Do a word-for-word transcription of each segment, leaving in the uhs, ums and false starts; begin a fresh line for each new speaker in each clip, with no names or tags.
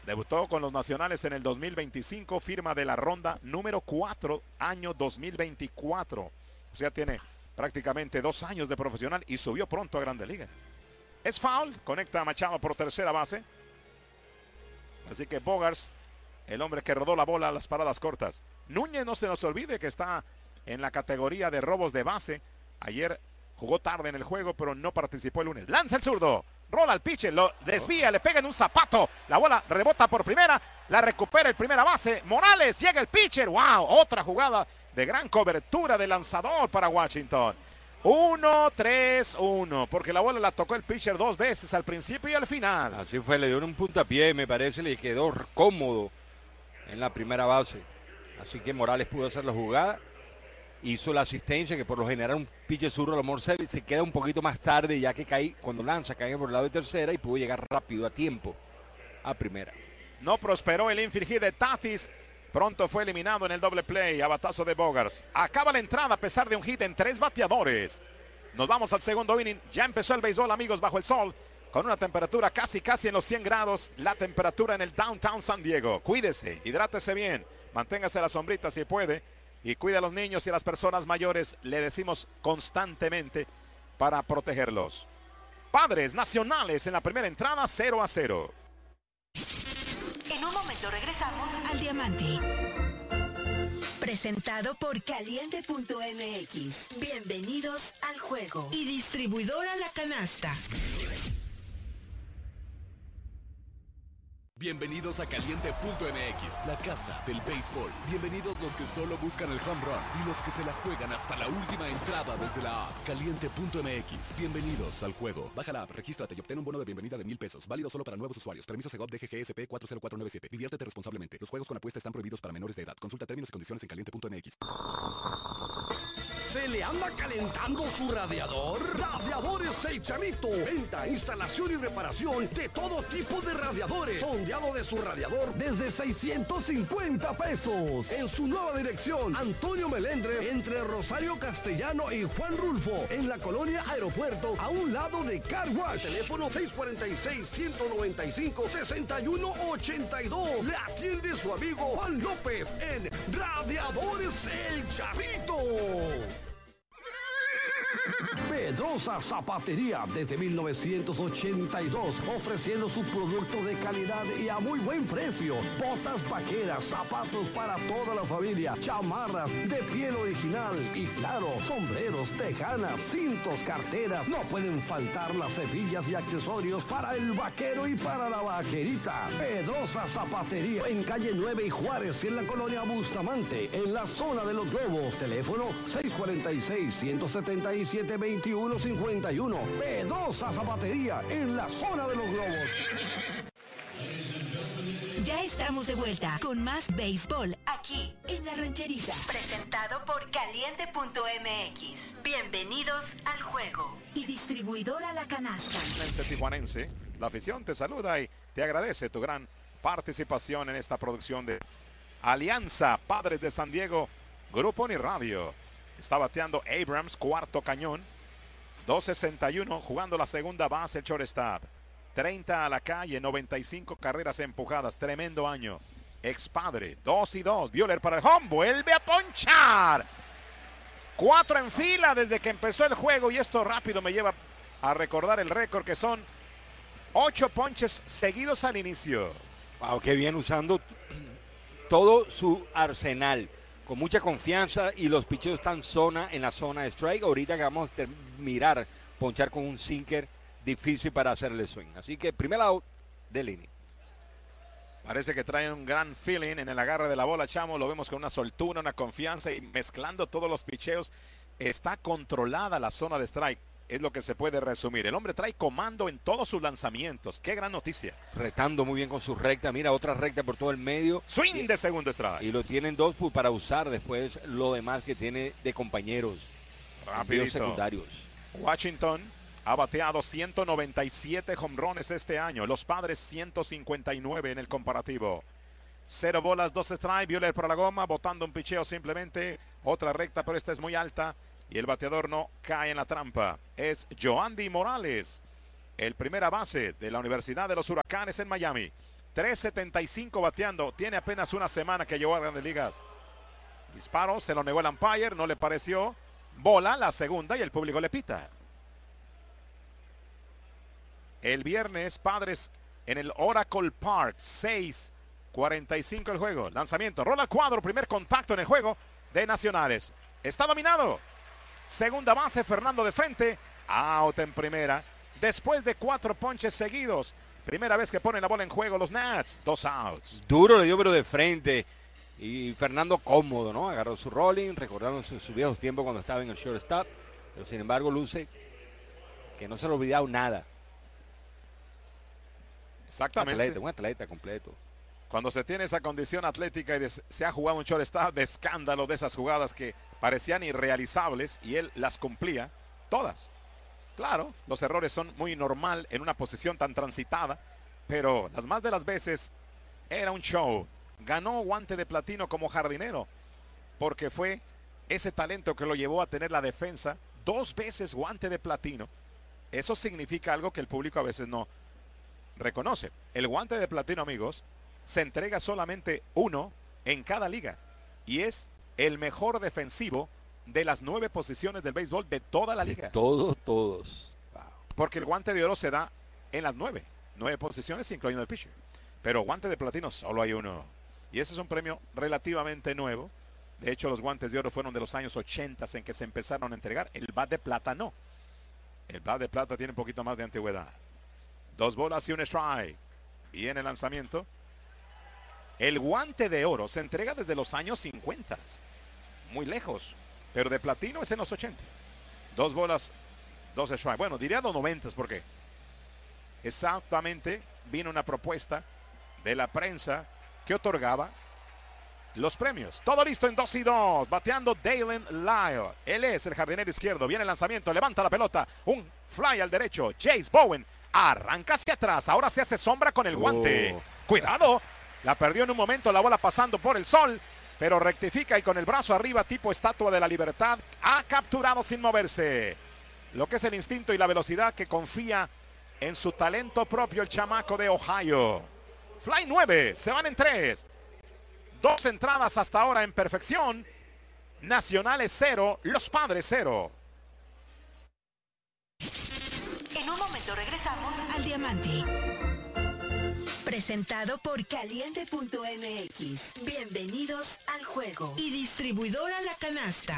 Debutó con los Nacionales en el dos mil veinticinco, firma de la ronda número cuatro, año dos mil veinticuatro. O sea, tiene prácticamente dos años de profesional y subió pronto a Grandes Ligas. Es foul, conecta a Machado por tercera base. Así que Bogaerts, el hombre que rodó la bola a las paradas cortas. Núñez, no se nos olvide que está en la categoría de robos de base. Ayer jugó tarde en el juego, pero no participó el lunes. Lanza el zurdo, rola al pitcher, lo desvía, le pega en un zapato. La bola rebota por primera, la recupera el primera base. Morales, llega el pitcher. ¡Wow! Otra jugada de gran cobertura de lanzador para Washington. uno tres uno, porque la bola la tocó el pitcher dos veces, al principio y al final.
Así fue, le dio un puntapié, me parece, le quedó cómodo en la primera base. Así que Morales pudo hacer la jugada, hizo la asistencia, que por lo general un pitcher zurdo, a lo mejor se, se queda un poquito más tarde, ya que cae, cuando lanza, cae por el lado de tercera y pudo llegar rápido a tiempo a primera.
No prosperó el infield hit de Tatis. Pronto fue eliminado en el doble play a batazo de Bogaerts. Acaba la entrada a pesar de un hit en tres bateadores. Nos vamos al segundo inning. Ya empezó el béisbol, amigos, bajo el sol. Con una temperatura casi, casi en los cien grados. La temperatura en el downtown San Diego. Cuídese, hidrátese bien. Manténgase a la sombrita si puede. Y cuide a los niños y a las personas mayores. Le decimos constantemente para protegerlos. Padres Nacionales en la primera entrada, cero a cero.
En un momento regresamos
al Diamante. Presentado por Caliente punto M X. Bienvenidos al juego. Y distribuidora La Canasta.
Bienvenidos a Caliente punto M X, la casa del béisbol. Bienvenidos los que solo buscan el home run y los que se la juegan hasta la última entrada desde la app. Caliente punto M X, bienvenidos al juego. Baja la app, regístrate y obtén un bono de bienvenida de mil pesos. Válido solo para nuevos usuarios. Permiso Segov D G G S P cuatro cero cuatro nueve siete. Diviértete responsablemente. Los juegos con apuesta están prohibidos para menores de edad. Consulta términos y condiciones en Caliente punto M X.
¿Se le anda calentando su radiador? Radiadores El Charrito. Venta, instalación y reparación de todo tipo de radiadores. Sondeado de su radiador desde seiscientos cincuenta pesos. En su nueva dirección, Antonio Melendre, entre Rosario Castellano y Juan Rulfo, en la colonia Aeropuerto, a un lado de Car Wash. Teléfono seis cuatro seis, uno nueve cinco, seis uno ocho dos. Le atiende su amigo Juan López en Radiadores El Charrito. Pedrosa Zapatería desde mil novecientos ochenta y dos, ofreciendo su producto de calidad y a muy buen precio. Botas vaqueras, zapatos para toda la familia, chamarras de piel original y claro, sombreros, tejanas, cintos, carteras. No pueden faltar las hebillas y accesorios para el vaquero y para la vaquerita. Pedrosa Zapatería en calle nueve y Juárez, en la colonia Bustamante, en la zona de los globos. Teléfono seis cuatro seis, uno siete siete, dos uno cinco uno. Pedrosa Zapatería en la zona de los globos.
Ya estamos de vuelta con más béisbol aquí en La Rancherita.
Presentado por Caliente punto M X. Bienvenidos al juego.
Y distribuidora La Canasta.
Tijuanense, la afición te saluda y te agradece tu gran participación en esta producción de Alianza Padres de San Diego, Grupo Uniradio. Está bateando Abrams, cuarto cañón. dos sesenta y uno, jugando la segunda base el shortstop. treinta a la calle, noventa y cinco carreras empujadas. Tremendo año. Ex padre, dos y dos. Buehler para el home, vuelve a ponchar. Cuatro en fila desde que empezó el juego y esto rápido me lleva a recordar el récord que son ocho ponches seguidos al inicio.
Wow, qué bien, usando todo su arsenal. Con mucha confianza y los picheos están zona en la zona de strike. Ahorita que vamos a mirar ponchar con un sinker difícil para hacerle swing. Así que primer out de línea.
Parece que trae un gran feeling en el agarre de la bola, Chamo. Lo vemos con una soltura, una confianza y mezclando todos los picheos. Está controlada la zona de strike. Es lo que se puede resumir. El hombre trae comando en todos sus lanzamientos. Qué gran noticia.
Retando muy bien con su recta. Mira, otra recta por todo el medio.
Swing
y,
de segundo strike.
Y lo tienen dos para usar después lo demás que tiene de compañeros.
Rapidito.
Secundarios.
Washington ha bateado ciento noventa y siete jonrones este año. Los Padres ciento cincuenta y nueve en el comparativo. Cero bolas, dos strike. Buehler para la goma, botando un picheo simplemente. Otra recta, pero esta es muy alta. Y el bateador no cae en la trampa. Es Joandy Morales, el primera base de la Universidad de los Huracanes en Miami. tres setenta y cinco bateando. Tiene apenas una semana que llegó a Grandes Ligas. Disparo, se lo negó el umpire, no le pareció. Bola, la segunda, y el público le pita. El viernes, Padres en el Oracle Park, seis cuarenta y cinco el juego. Lanzamiento, rola al cuadro, primer contacto en el juego de Nacionales. Está dominado. Segunda base, Fernando de frente. Out en primera. Después de cuatro ponches seguidos. Primera vez que ponen la bola en juego los Nats. Dos outs.
Duro le dio, pero de frente. Y Fernando cómodo, ¿no? Agarró su rolling, recordando sus, sus viejos tiempos cuando estaba en el shortstop. Pero sin embargo luce que no se le ha olvidado nada.
Exactamente.
Atleta, un atleta completo.
Cuando se tiene esa condición atlética y de, se ha jugado un shortstop de escándalo, de esas jugadas que parecían irrealizables y él las cumplía todas. Claro, los errores son muy normal en una posición tan transitada, pero las más de las veces era un show. Ganó guante de platino como jardinero porque fue ese talento que lo llevó a tener la defensa dos veces guante de platino. Eso significa algo que el público a veces no reconoce. El guante de platino, amigos, se entrega solamente uno en cada liga y es el mejor defensivo de las nueve posiciones del béisbol de toda la liga.
De todos, todos. Wow.
Porque el guante de oro se da en las nueve, nueve posiciones incluyendo el pitcher. Pero guante de platino solo hay uno. Y ese es un premio relativamente nuevo. De hecho, los guantes de oro fueron de los años ochenta en que se empezaron a entregar. El bat de plata no. El bat de plata tiene un poquito más de antigüedad. Dos bolas y un strike. Y en el lanzamiento. El guante de oro se entrega desde los años cincuenta. Muy lejos. Pero de platino es en los ochenta. Dos bolas, dos strikes. Bueno, diría dos noventas porque exactamente vino una propuesta de la prensa que otorgaba los premios. Todo listo en dos y dos. Bateando Dalen Lyle. Él es el jardinero izquierdo. Viene el lanzamiento. Levanta la pelota. Un fly al derecho. Chase Bowen arranca hacia atrás. Ahora se hace sombra con el guante. Oh. Cuidado. La perdió en un momento. La bola pasando por el sol. Pero rectifica y con el brazo arriba tipo estatua de la libertad. Ha capturado sin moverse. Lo que es el instinto y la velocidad que confía en su talento propio el chamaco de Ohio. Fly nueve. Se van en tres. Dos entradas hasta ahora en perfección. Nacionales cero, los Padres cero.
En un momento regresamos
al Diamante. Presentado por Caliente punto M X. Bienvenidos al juego. Y distribuidora La Canasta.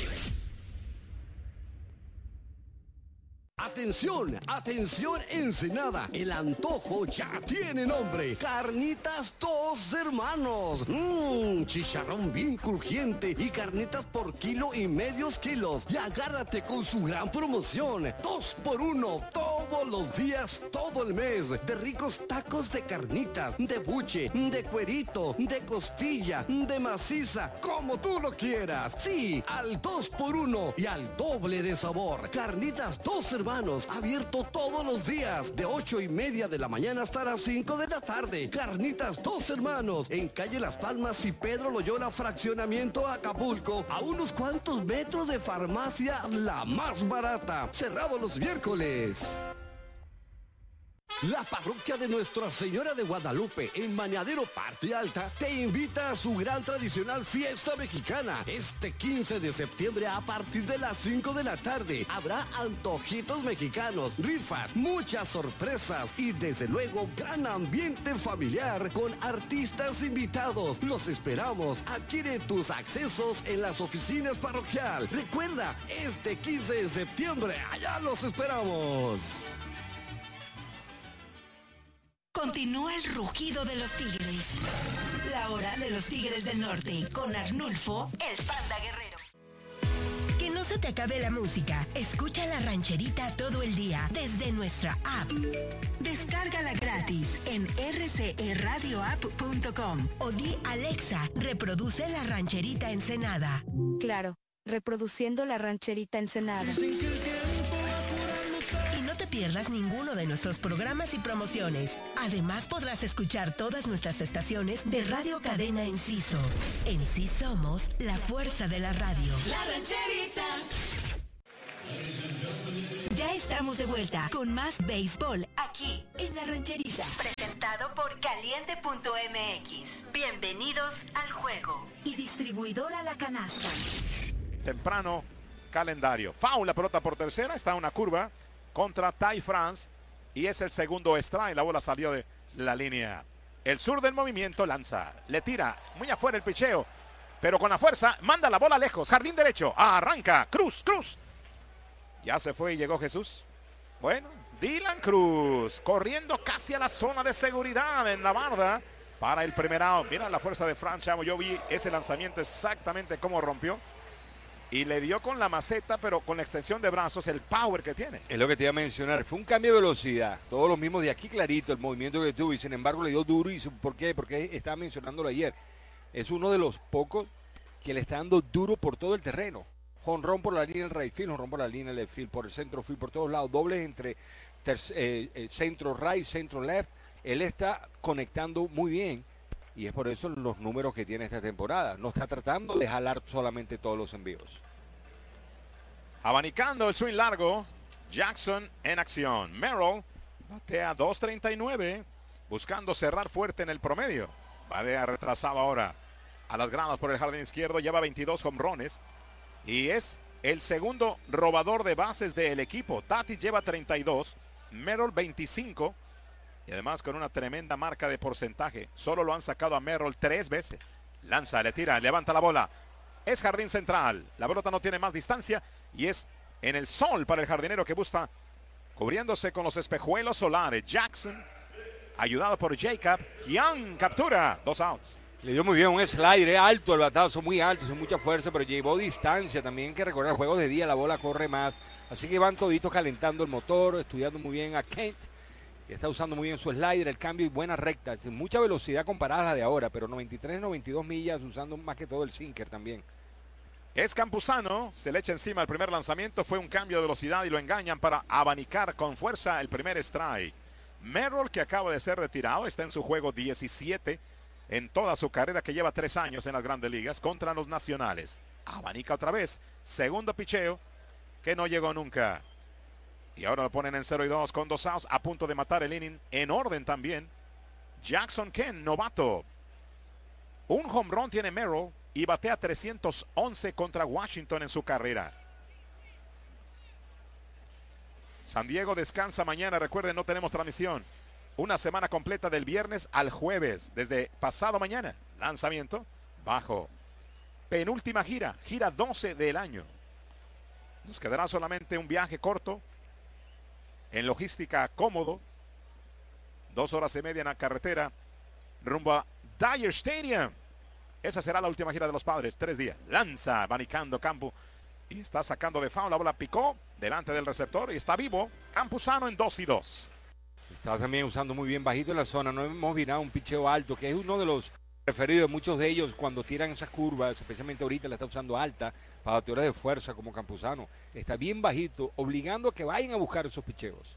Atención, atención Ensenada, el antojo ya tiene nombre, Carnitas Dos Hermanos, mmm, chicharrón bien crujiente y carnitas por kilo y medios kilos, y agárrate con su gran promoción, dos por uno, todos los días, todo el mes, de ricos tacos de carnitas, de buche, de cuerito, de costilla, de maciza, como tú lo quieras, sí, al dos por uno y al doble de sabor, Carnitas Dos Hermanos. Abierto todos los días, de ocho y media de la mañana hasta las cinco de la tarde. Carnitas Dos Hermanos, en calle Las Palmas y Pedro Loyola, fraccionamiento Acapulco, a unos cuantos metros de farmacia La Más Barata. Cerrado los miércoles. La parroquia de Nuestra Señora de Guadalupe en Mañadero Parte Alta te invita a su gran tradicional fiesta mexicana. Este quince de septiembre a partir de las cinco de la tarde habrá antojitos mexicanos, rifas, muchas sorpresas y desde luego gran ambiente familiar con artistas invitados. Los esperamos. Adquiere tus accesos en las oficinas parroquial. Recuerda, este quince de septiembre, allá los esperamos.
Continúa el rugido de los tigres. La hora de los Tigres del Norte con Arnulfo,
el Panda Guerrero.
Que no se te acabe la música. Escucha La Rancherita todo el día desde nuestra app. Descárgala gratis en r c e radio app punto com o di Alexa, reproduce La Rancherita Ensenada.
Claro, reproduciendo La Rancherita Ensenada.
Pierdas ninguno de nuestros programas y promociones. Además podrás escuchar todas nuestras estaciones de Radio Cadena Enciso. En sí somos la fuerza de la radio.
La Rancherita.
Ya estamos de vuelta con más béisbol aquí
aquí,
En la rancherita.
presentado por caliente punto m x. Bienvenidos al juego.
Y distribuidora La Canasta.
Temprano calendario. Foul, la pelota por tercera. Está una curva contra Ty France. Y es el segundo strike. La bola salió de la línea. El sur del movimiento lanza. Le tira muy afuera el picheo. Pero con la fuerza manda la bola lejos. Jardín derecho. Arranca. Cruz, Cruz. Ya se fue y llegó Jesús. Bueno, Dylan Cruz corriendo casi a la zona de seguridad en la barda para el primer out. Mira la fuerza de Frank Chavo. Yo vi ese lanzamiento exactamente cómo rompió. Y le dio con la maceta, pero con la extensión de brazos, el power que tiene.
Es lo que te iba a mencionar. Fue un cambio de velocidad. Todos los mismos de aquí clarito, el movimiento que tuvo. Y sin embargo le dio duro. ¿Y por qué? Porque estaba mencionándolo ayer. Es uno de los pocos que le está dando duro por todo el terreno. Jonrón por la línea del right field, jonrón por la línea del left field, por el centro field, por todos lados. Dobles entre eh, eh, centro right, centro left. Él está conectando muy bien. Y es por eso los números que tiene esta temporada. No está tratando de jalar solamente todos los envíos.
Abanicando el swing largo. Jackson en acción. Merrill batea dos treinta y nueve. Buscando cerrar fuerte en el promedio. Batea retrasado ahora a las gradas por el jardín izquierdo. Lleva veintidós jonrones. Y es el segundo robador de bases del equipo. Tatis lleva treinta y dos. Merrill veinticinco. Y además con una tremenda marca de porcentaje. Solo lo han sacado a Merrill tres veces. Lanza, le tira, levanta la bola. Es jardín central. La pelota no tiene más distancia. Y es en el sol para el jardinero que busca cubriéndose con los espejuelos solares. Jackson, ayudado por Jacob. Young captura. Dos outs.
Le dio muy bien un slider alto, el batazo muy alto, sin mucha fuerza, pero llevó distancia. También hay que recordar, juegos de día, la bola corre más. Así que van toditos calentando el motor, estudiando muy bien a Kent. Está usando muy bien su slider, el cambio y buena recta. Mucha velocidad comparada a la de ahora, pero noventa y tres, noventa y dos millas, usando más que todo el sinker también.
Es Campuzano, se le echa encima el primer lanzamiento. Fue un cambio de velocidad y lo engañan para abanicar con fuerza el primer strike. Merrill, que acaba de ser retirado, está en su juego diecisiete en toda su carrera, que lleva tres años en las grandes ligas contra los nacionales. Abanica otra vez, segundo picheo que no llegó nunca. Y ahora lo ponen en cero y dos con dos outs, a punto de matar el inning. En orden también. Jackson Kent, novato. Un home run tiene Merrill y batea trescientos once contra Washington en su carrera. San Diego descansa mañana. Recuerden, no tenemos transmisión. Una semana completa del viernes al jueves. Desde pasado mañana. Lanzamiento bajo. Penúltima gira. Gira doce del año. Nos quedará solamente un viaje corto. En logística cómodo. Dos horas y media en la carretera. Rumbo a Dyer Stadium. Esa será la última gira de los Padres. Tres días. Lanza, abanicando campo. Y está sacando de foul. La bola picó delante del receptor. Y está vivo. Campuzano en dos y dos.
Está también usando muy bien bajito en la zona. No hemos mirado un picheo alto, que es uno de los preferidos de muchos de ellos cuando tiran esas curvas. Especialmente ahorita la está usando alta para bateadores de fuerza como Campuzano. Está bien bajito, obligando a que vayan a buscar esos picheos.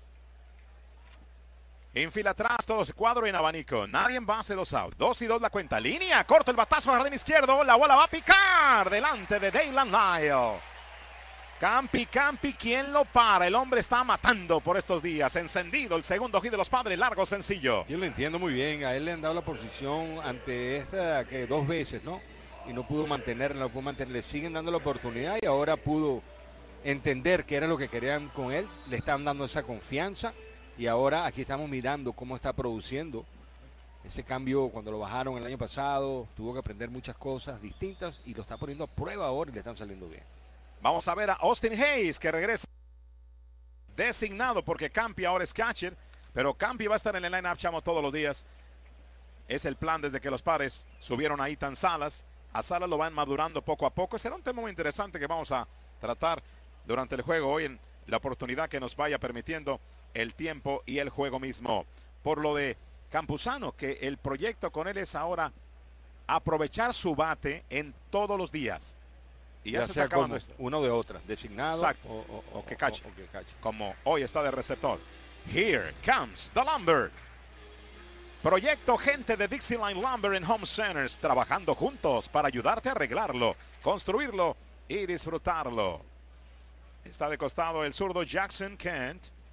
En fila atrás, todos cuadro en abanico. Nadie en base, dos out. Dos y dos la cuenta. Línea, corto el batazo, jardín izquierdo. La bola va a picar delante de Daylan Lyle. Campi, Campi, ¿quién lo para? El hombre está matando por estos días. Encendido el segundo hit de los Padres, largo, sencillo.
Yo lo entiendo muy bien. A él le han dado la posición ante esta que dos veces, ¿no? Y no pudo mantenerla, no pudo mantener. Le siguen dando la oportunidad y ahora pudo entender qué era lo que querían con él. Le están dando esa confianza. Y ahora aquí estamos mirando cómo está produciendo. Ese cambio cuando lo bajaron el año pasado, tuvo que aprender muchas cosas distintas y lo está poniendo a prueba ahora y le están saliendo bien.
Vamos a ver a Austin Hayes, que regresa designado porque Campi ahora es catcher. Pero Campi va a estar en el line-up, chamo, todos los días. Es el plan desde que los Padres subieron a Ethan Salas. A Salas lo van madurando poco a poco. Será un tema muy interesante que vamos a tratar durante el juego hoy en la oportunidad que nos vaya permitiendo el tiempo y el juego mismo. Por lo de Campuzano, que el proyecto con él es ahora aprovechar su bate en todos los días. Y ya, ya se está acabando esto.
Uno de otra, designado.
Exacto.
O, o,
o, o que cache.
O, o que cache.
Como hoy está de receptor. Here comes the Lumber. Proyecto gente de Dixieline Lumber en Home Centers, trabajando juntos para ayudarte a arreglarlo, construirlo y disfrutarlo. Está de costado el zurdo Jackson Kent.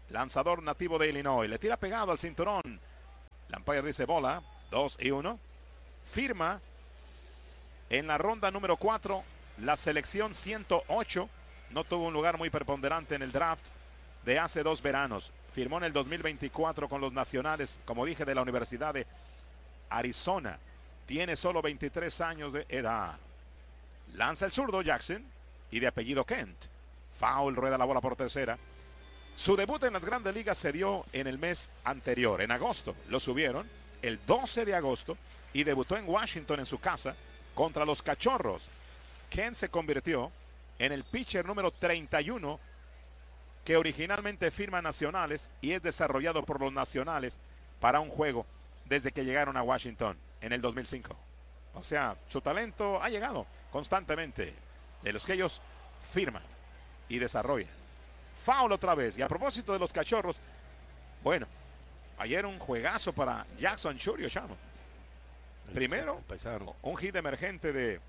lanzador nativo de Illinois. Le tira pegado al cinturón. El umpire dice bola, dos y uno. Firma en la ronda número cuatro la selección ciento ocho. No tuvo un lugar muy preponderante en el draft de hace dos veranos. Firmó en el dos mil veinticuatro con los nacionales, como dije, de la Universidad de Arizona. Tiene solo veintitrés años de edad. Lanza el zurdo Jackson y de apellido Kent. Foul, rueda la bola por tercera. Su debut en las grandes ligas se dio en el mes anterior, en agosto. Lo subieron el doce de agosto y debutó en Washington en su casa contra los Cachorros. Kent se convirtió en el pitcher número treinta y uno que originalmente firma nacionales y es desarrollado por los nacionales para un juego desde que llegaron a Washington en el dos mil cinco. O sea, su talento ha llegado constantemente de los que ellos firman y desarrollan. Foul otra vez. Y a propósito de los Cachorros, bueno, ayer un juegazo para Jackson Chourio, chamo. Primero, un hit emergente de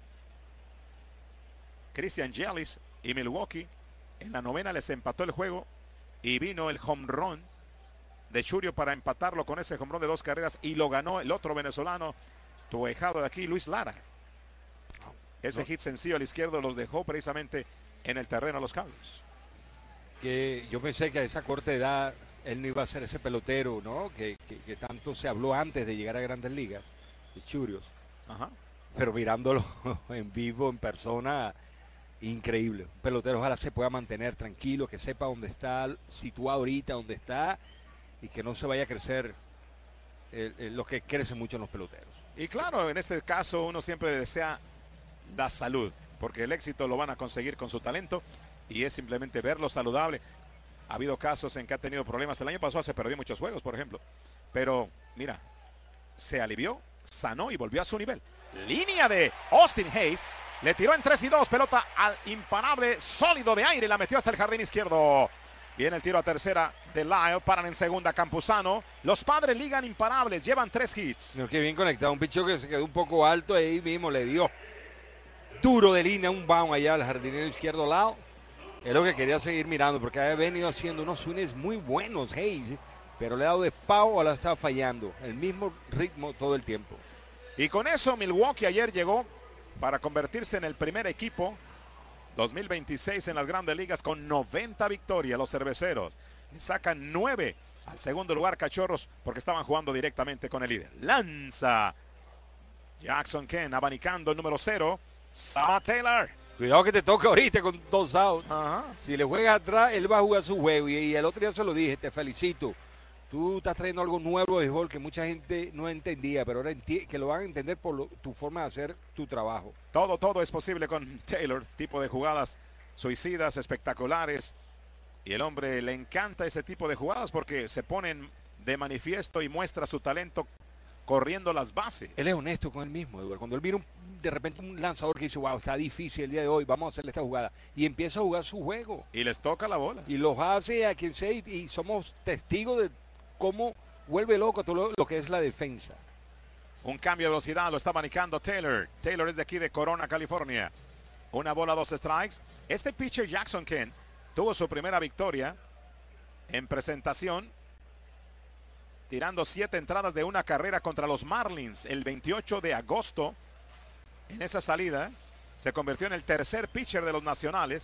Christian Yelich y Milwaukee. En la novena les empató el juego y vino el home run de Chourio para empatarlo con ese home run de dos carreras y lo ganó el otro venezolano, tu ahijado de aquí, Luis Lara. Ese no. hit sencillo al izquierdo los dejó precisamente en el terreno a los Cubs.
Que yo pensé que a esa corta edad él no iba a ser ese pelotero, ¿no? Que, que, que tanto se habló antes de llegar a Grandes Ligas, de Chourios.
Ajá.
Pero mirándolo en vivo, en persona, increíble. Un pelotero ojalá se pueda mantener tranquilo, que sepa dónde está situado ahorita, dónde está, y que no se vaya a crecer el, el, lo que crece mucho en los peloteros.
Y claro, en este caso uno siempre desea la salud, porque el éxito lo van a conseguir con su talento y es simplemente verlo saludable. Ha habido casos en que ha tenido problemas. El año pasado se perdió muchos juegos, por ejemplo. Pero, mira, se alivió, sanó y volvió a su nivel. Línea de Austin Hayes. Le tiró en tres y dos. Pelota al imparable sólido de aire. La metió hasta el jardín izquierdo. Viene el tiro a tercera de Lyle. Paran en segunda Campuzano. Los Padres ligan imparables. Llevan tres hits.
No, qué bien conectado. Un picheo que se quedó un poco alto. Ahí mismo le dio duro de línea. Un bound allá al jardinero izquierdo Lyle. Es lo que quería seguir mirando, porque ha venido haciendo unos swings muy buenos, Hayes, pero le ha dado de foul o la está fallando. El mismo ritmo todo el tiempo.
Y con eso Milwaukee ayer llegó para convertirse en el primer equipo dos mil veintiséis en las grandes ligas con noventa victorias. Los cerveceros le sacan nueve al segundo lugar Cachorros porque estaban jugando directamente con el líder. Lanza Jackson Kent abanicando el número cero. Sama Taylor.
Cuidado que te toca ahorita con dos outs.
Ajá.
Si le juegas atrás, él va a jugar su juego. Y, y el otro día se lo dije, te felicito. Tú estás trayendo algo nuevo de béisbol que mucha gente no entendía, pero ahora que lo van a entender por lo, tu forma de hacer tu trabajo.
Todo, todo es posible con Taylor. Tipo de jugadas suicidas, espectaculares. Y el hombre le encanta ese tipo de jugadas porque se ponen de manifiesto y muestra su talento corriendo las bases.
Él es honesto con él mismo, Eduardo. Cuando él mira un, de repente un lanzador que dice, wow, está difícil el día de hoy, vamos a hacerle esta jugada. Y empieza a jugar su juego.
Y les toca la bola.
Y los hace a quien sea y, y somos testigos de cómo vuelve loco todo lo, lo que es la defensa.
Un cambio de velocidad, lo está manicando Taylor. Taylor es de aquí de Corona, California. Una bola, dos strikes. Este pitcher Jackson Kent tuvo su primera victoria en presentación, tirando siete entradas de una carrera contra los Marlins el veintiocho de agosto. En esa salida se convirtió en el tercer pitcher de los nacionales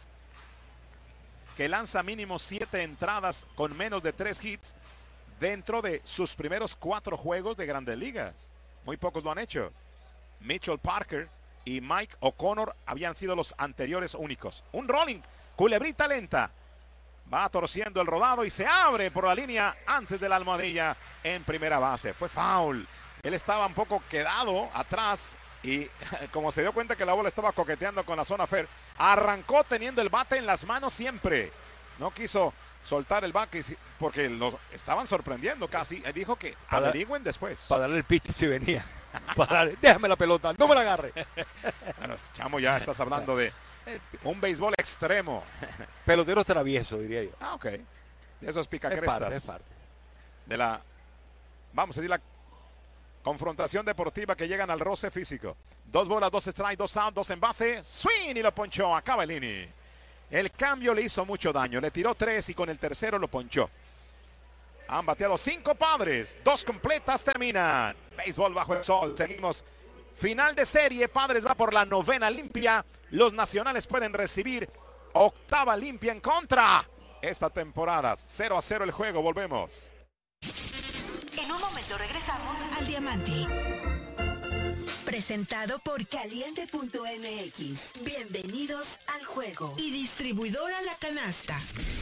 que lanza mínimo siete entradas con menos de tres hits dentro de sus primeros cuatro juegos de Grandes Ligas. Muy pocos lo han hecho. Mitchell Parker y Mike O'Connor habían sido los anteriores únicos. Un rolling, culebrita lenta. Va torciendo el rodado y se abre por la línea antes de la almohadilla en primera base. Fue foul. Él estaba un poco quedado atrás y como se dio cuenta que la bola estaba coqueteando con la zona fair, arrancó teniendo el bate en las manos siempre. No quiso soltar el bate porque lo estaban sorprendiendo casi. Él dijo que
para,
averigüen después.
Para darle el pitch si venía. Para darle, déjame la pelota, no me la agarre.
Bueno, chamo, ya estás hablando de un béisbol extremo.
Pelotero travieso, diría yo.
Ah, ok. De esos picacrestas.
Es parte, es parte.
De la, vamos a decir, la confrontación deportiva que llegan al roce físico. Dos bolas, dos strikes, dos out, dos en base. Swing y lo ponchó. Acaba el inning. El cambio le hizo mucho daño. Le tiró tres y con el tercero lo ponchó. Han bateado cinco Padres, dos completas terminan. Béisbol bajo el sol, seguimos. Final de serie, Padres va por la novena limpia. Los Nacionales pueden recibir octava limpia en contra. Esta temporada, cero a cero el juego, volvemos.
En un momento regresamos
al Diamante. Presentado por Caliente punto M X. Bienvenidos al juego. Y distribuidora La Canasta.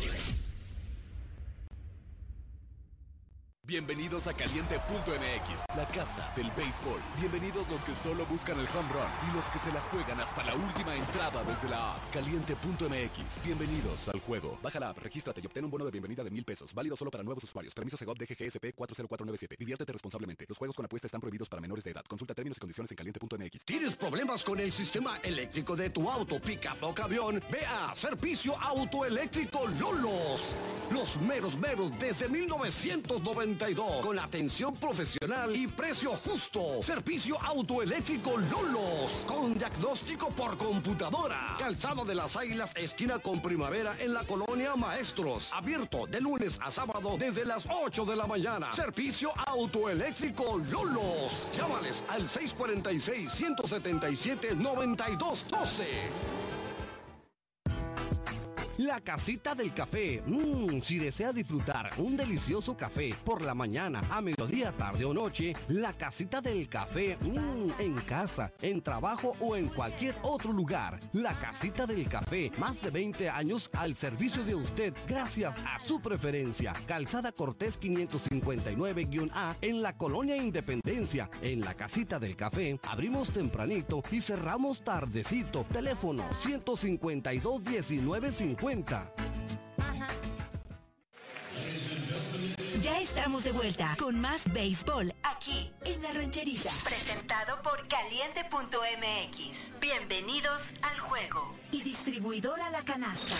Bienvenidos a Caliente punto M X, la casa del béisbol. Bienvenidos los que solo buscan el home run y los que se la juegan hasta la última entrada desde la app. Caliente punto M X, bienvenidos al juego. Baja la app, regístrate y obtén un bono de bienvenida de mil pesos, válido solo para nuevos usuarios. Permiso Segov D G G S P cuatro cero cuatro nueve siete. Diviértete responsablemente. Los juegos con apuesta están prohibidos para menores de edad. Consulta términos y condiciones en Caliente punto M X.
¿Tienes problemas con el sistema eléctrico de tu auto, pickup o camión? Ve a Servicio Autoeléctrico Lolos. Los meros meros desde mil novecientos noventa y dos, con atención profesional y precio justo. Servicio Autoeléctrico Lolos, con diagnóstico por computadora. Calzada de las Águilas, esquina con Primavera, en la colonia Maestros. Abierto de lunes a sábado desde las ocho de la mañana. Servicio Autoeléctrico Lolos. Llámales al seis cuatro seis, uno siete siete, nueve dos uno dos. La Casita del Café. Mmm, si desea disfrutar un delicioso café por la mañana, a mediodía, tarde o noche, La Casita del Café. Mmm, en casa, en trabajo o en cualquier otro lugar. La Casita del Café. Más de veinte años al servicio de usted gracias a su preferencia. Calzada Cortés quinientos cincuenta y nueve A en la Colonia Independencia. En La Casita del Café abrimos tempranito y cerramos tardecito. Teléfono ciento cincuenta y dos, diecinueve cincuenta.
Ya estamos de vuelta con más béisbol
aquí
en La Rancherita.
Presentado por Caliente punto M X. Bienvenidos al juego.
Y distribuidora La Canasta.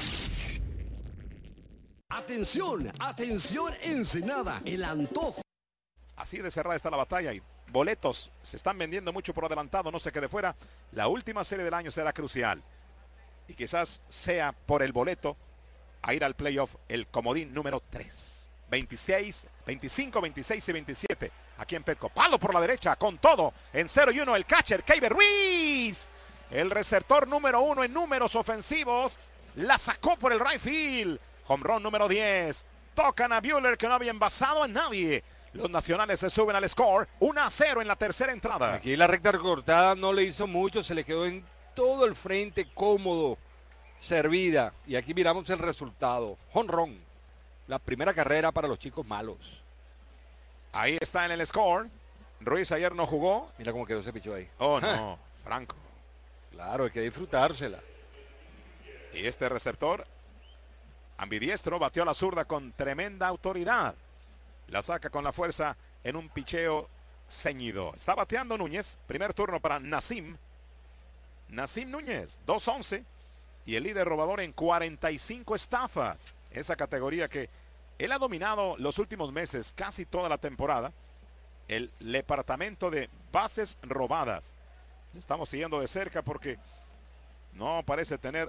Atención, atención Ensenada, el antojo.
Así de cerrada está la batalla y boletos se están vendiendo mucho por adelantado, no se quede fuera. La última serie del año será crucial. Y quizás sea por el boleto a ir al playoff el comodín número tres. veintiséis, veinticinco, veintiséis y veintisiete. Aquí en Petco. Palo por la derecha con todo. En cero y uno el catcher Keiber Ruiz. El receptor número uno en números ofensivos. La sacó por el right field. Home run número diez. Tocan a Buehler que no había envasado a nadie. Los Nacionales se suben al score. uno a cero en la tercera entrada.
Aquí la recta recortada no le hizo mucho. Se le quedó en todo el frente cómodo, servida, y aquí miramos el resultado. Home run, la primera carrera para los chicos malos.
Ahí está en el score. Ruiz ayer no jugó.
Mira cómo quedó ese picho ahí.
Oh no, Franco.
Claro, hay que disfrutársela.
Y este receptor ambidiestro batió a la zurda con tremenda autoridad. La saca con la fuerza en un picheo ceñido. Está bateando Núñez, primer turno para Nasim. Nasim Núñez, dos once, y el líder robador en cuarenta y cinco estafas. Esa categoría que él ha dominado los últimos meses, casi toda la temporada. El departamento de bases robadas. Lo estamos siguiendo de cerca porque no parece tener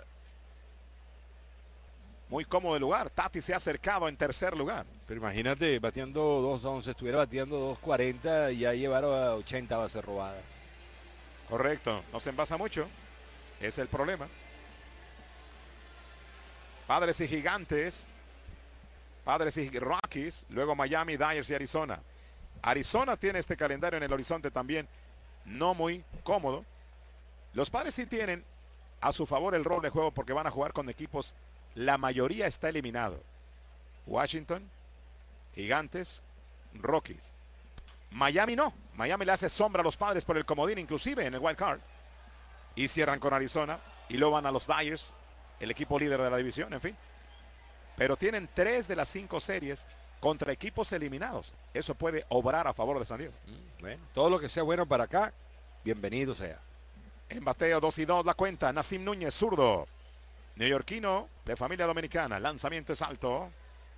muy cómodo el lugar. Tati se ha acercado en tercer lugar.
Pero imagínate, bateando dos once, estuviera bateando dos cuarenta y ya llevaron a ochenta bases robadas.
Correcto, no se envasa mucho, es el problema. Padres y Gigantes, Padres y Rockies, luego Miami, Dyers y Arizona. Arizona tiene este calendario en el horizonte también no muy cómodo. Los Padres sí tienen a su favor el rol de juego porque van a jugar con equipos, la mayoría está eliminado. Washington, Gigantes, Rockies. Miami no, Miami le hace sombra a los Padres por el comodín, inclusive en el wild card. Y cierran con Arizona y luego van a los Dyers, el equipo líder de la división, en fin. Pero tienen tres de las cinco series contra equipos eliminados. Eso puede obrar a favor de San Diego.
Mm, bueno, todo lo que sea bueno para acá, bienvenido sea.
En bateo dos y dos la cuenta, Nasim Núñez, zurdo. Neoyorquino de familia dominicana, lanzamiento es alto.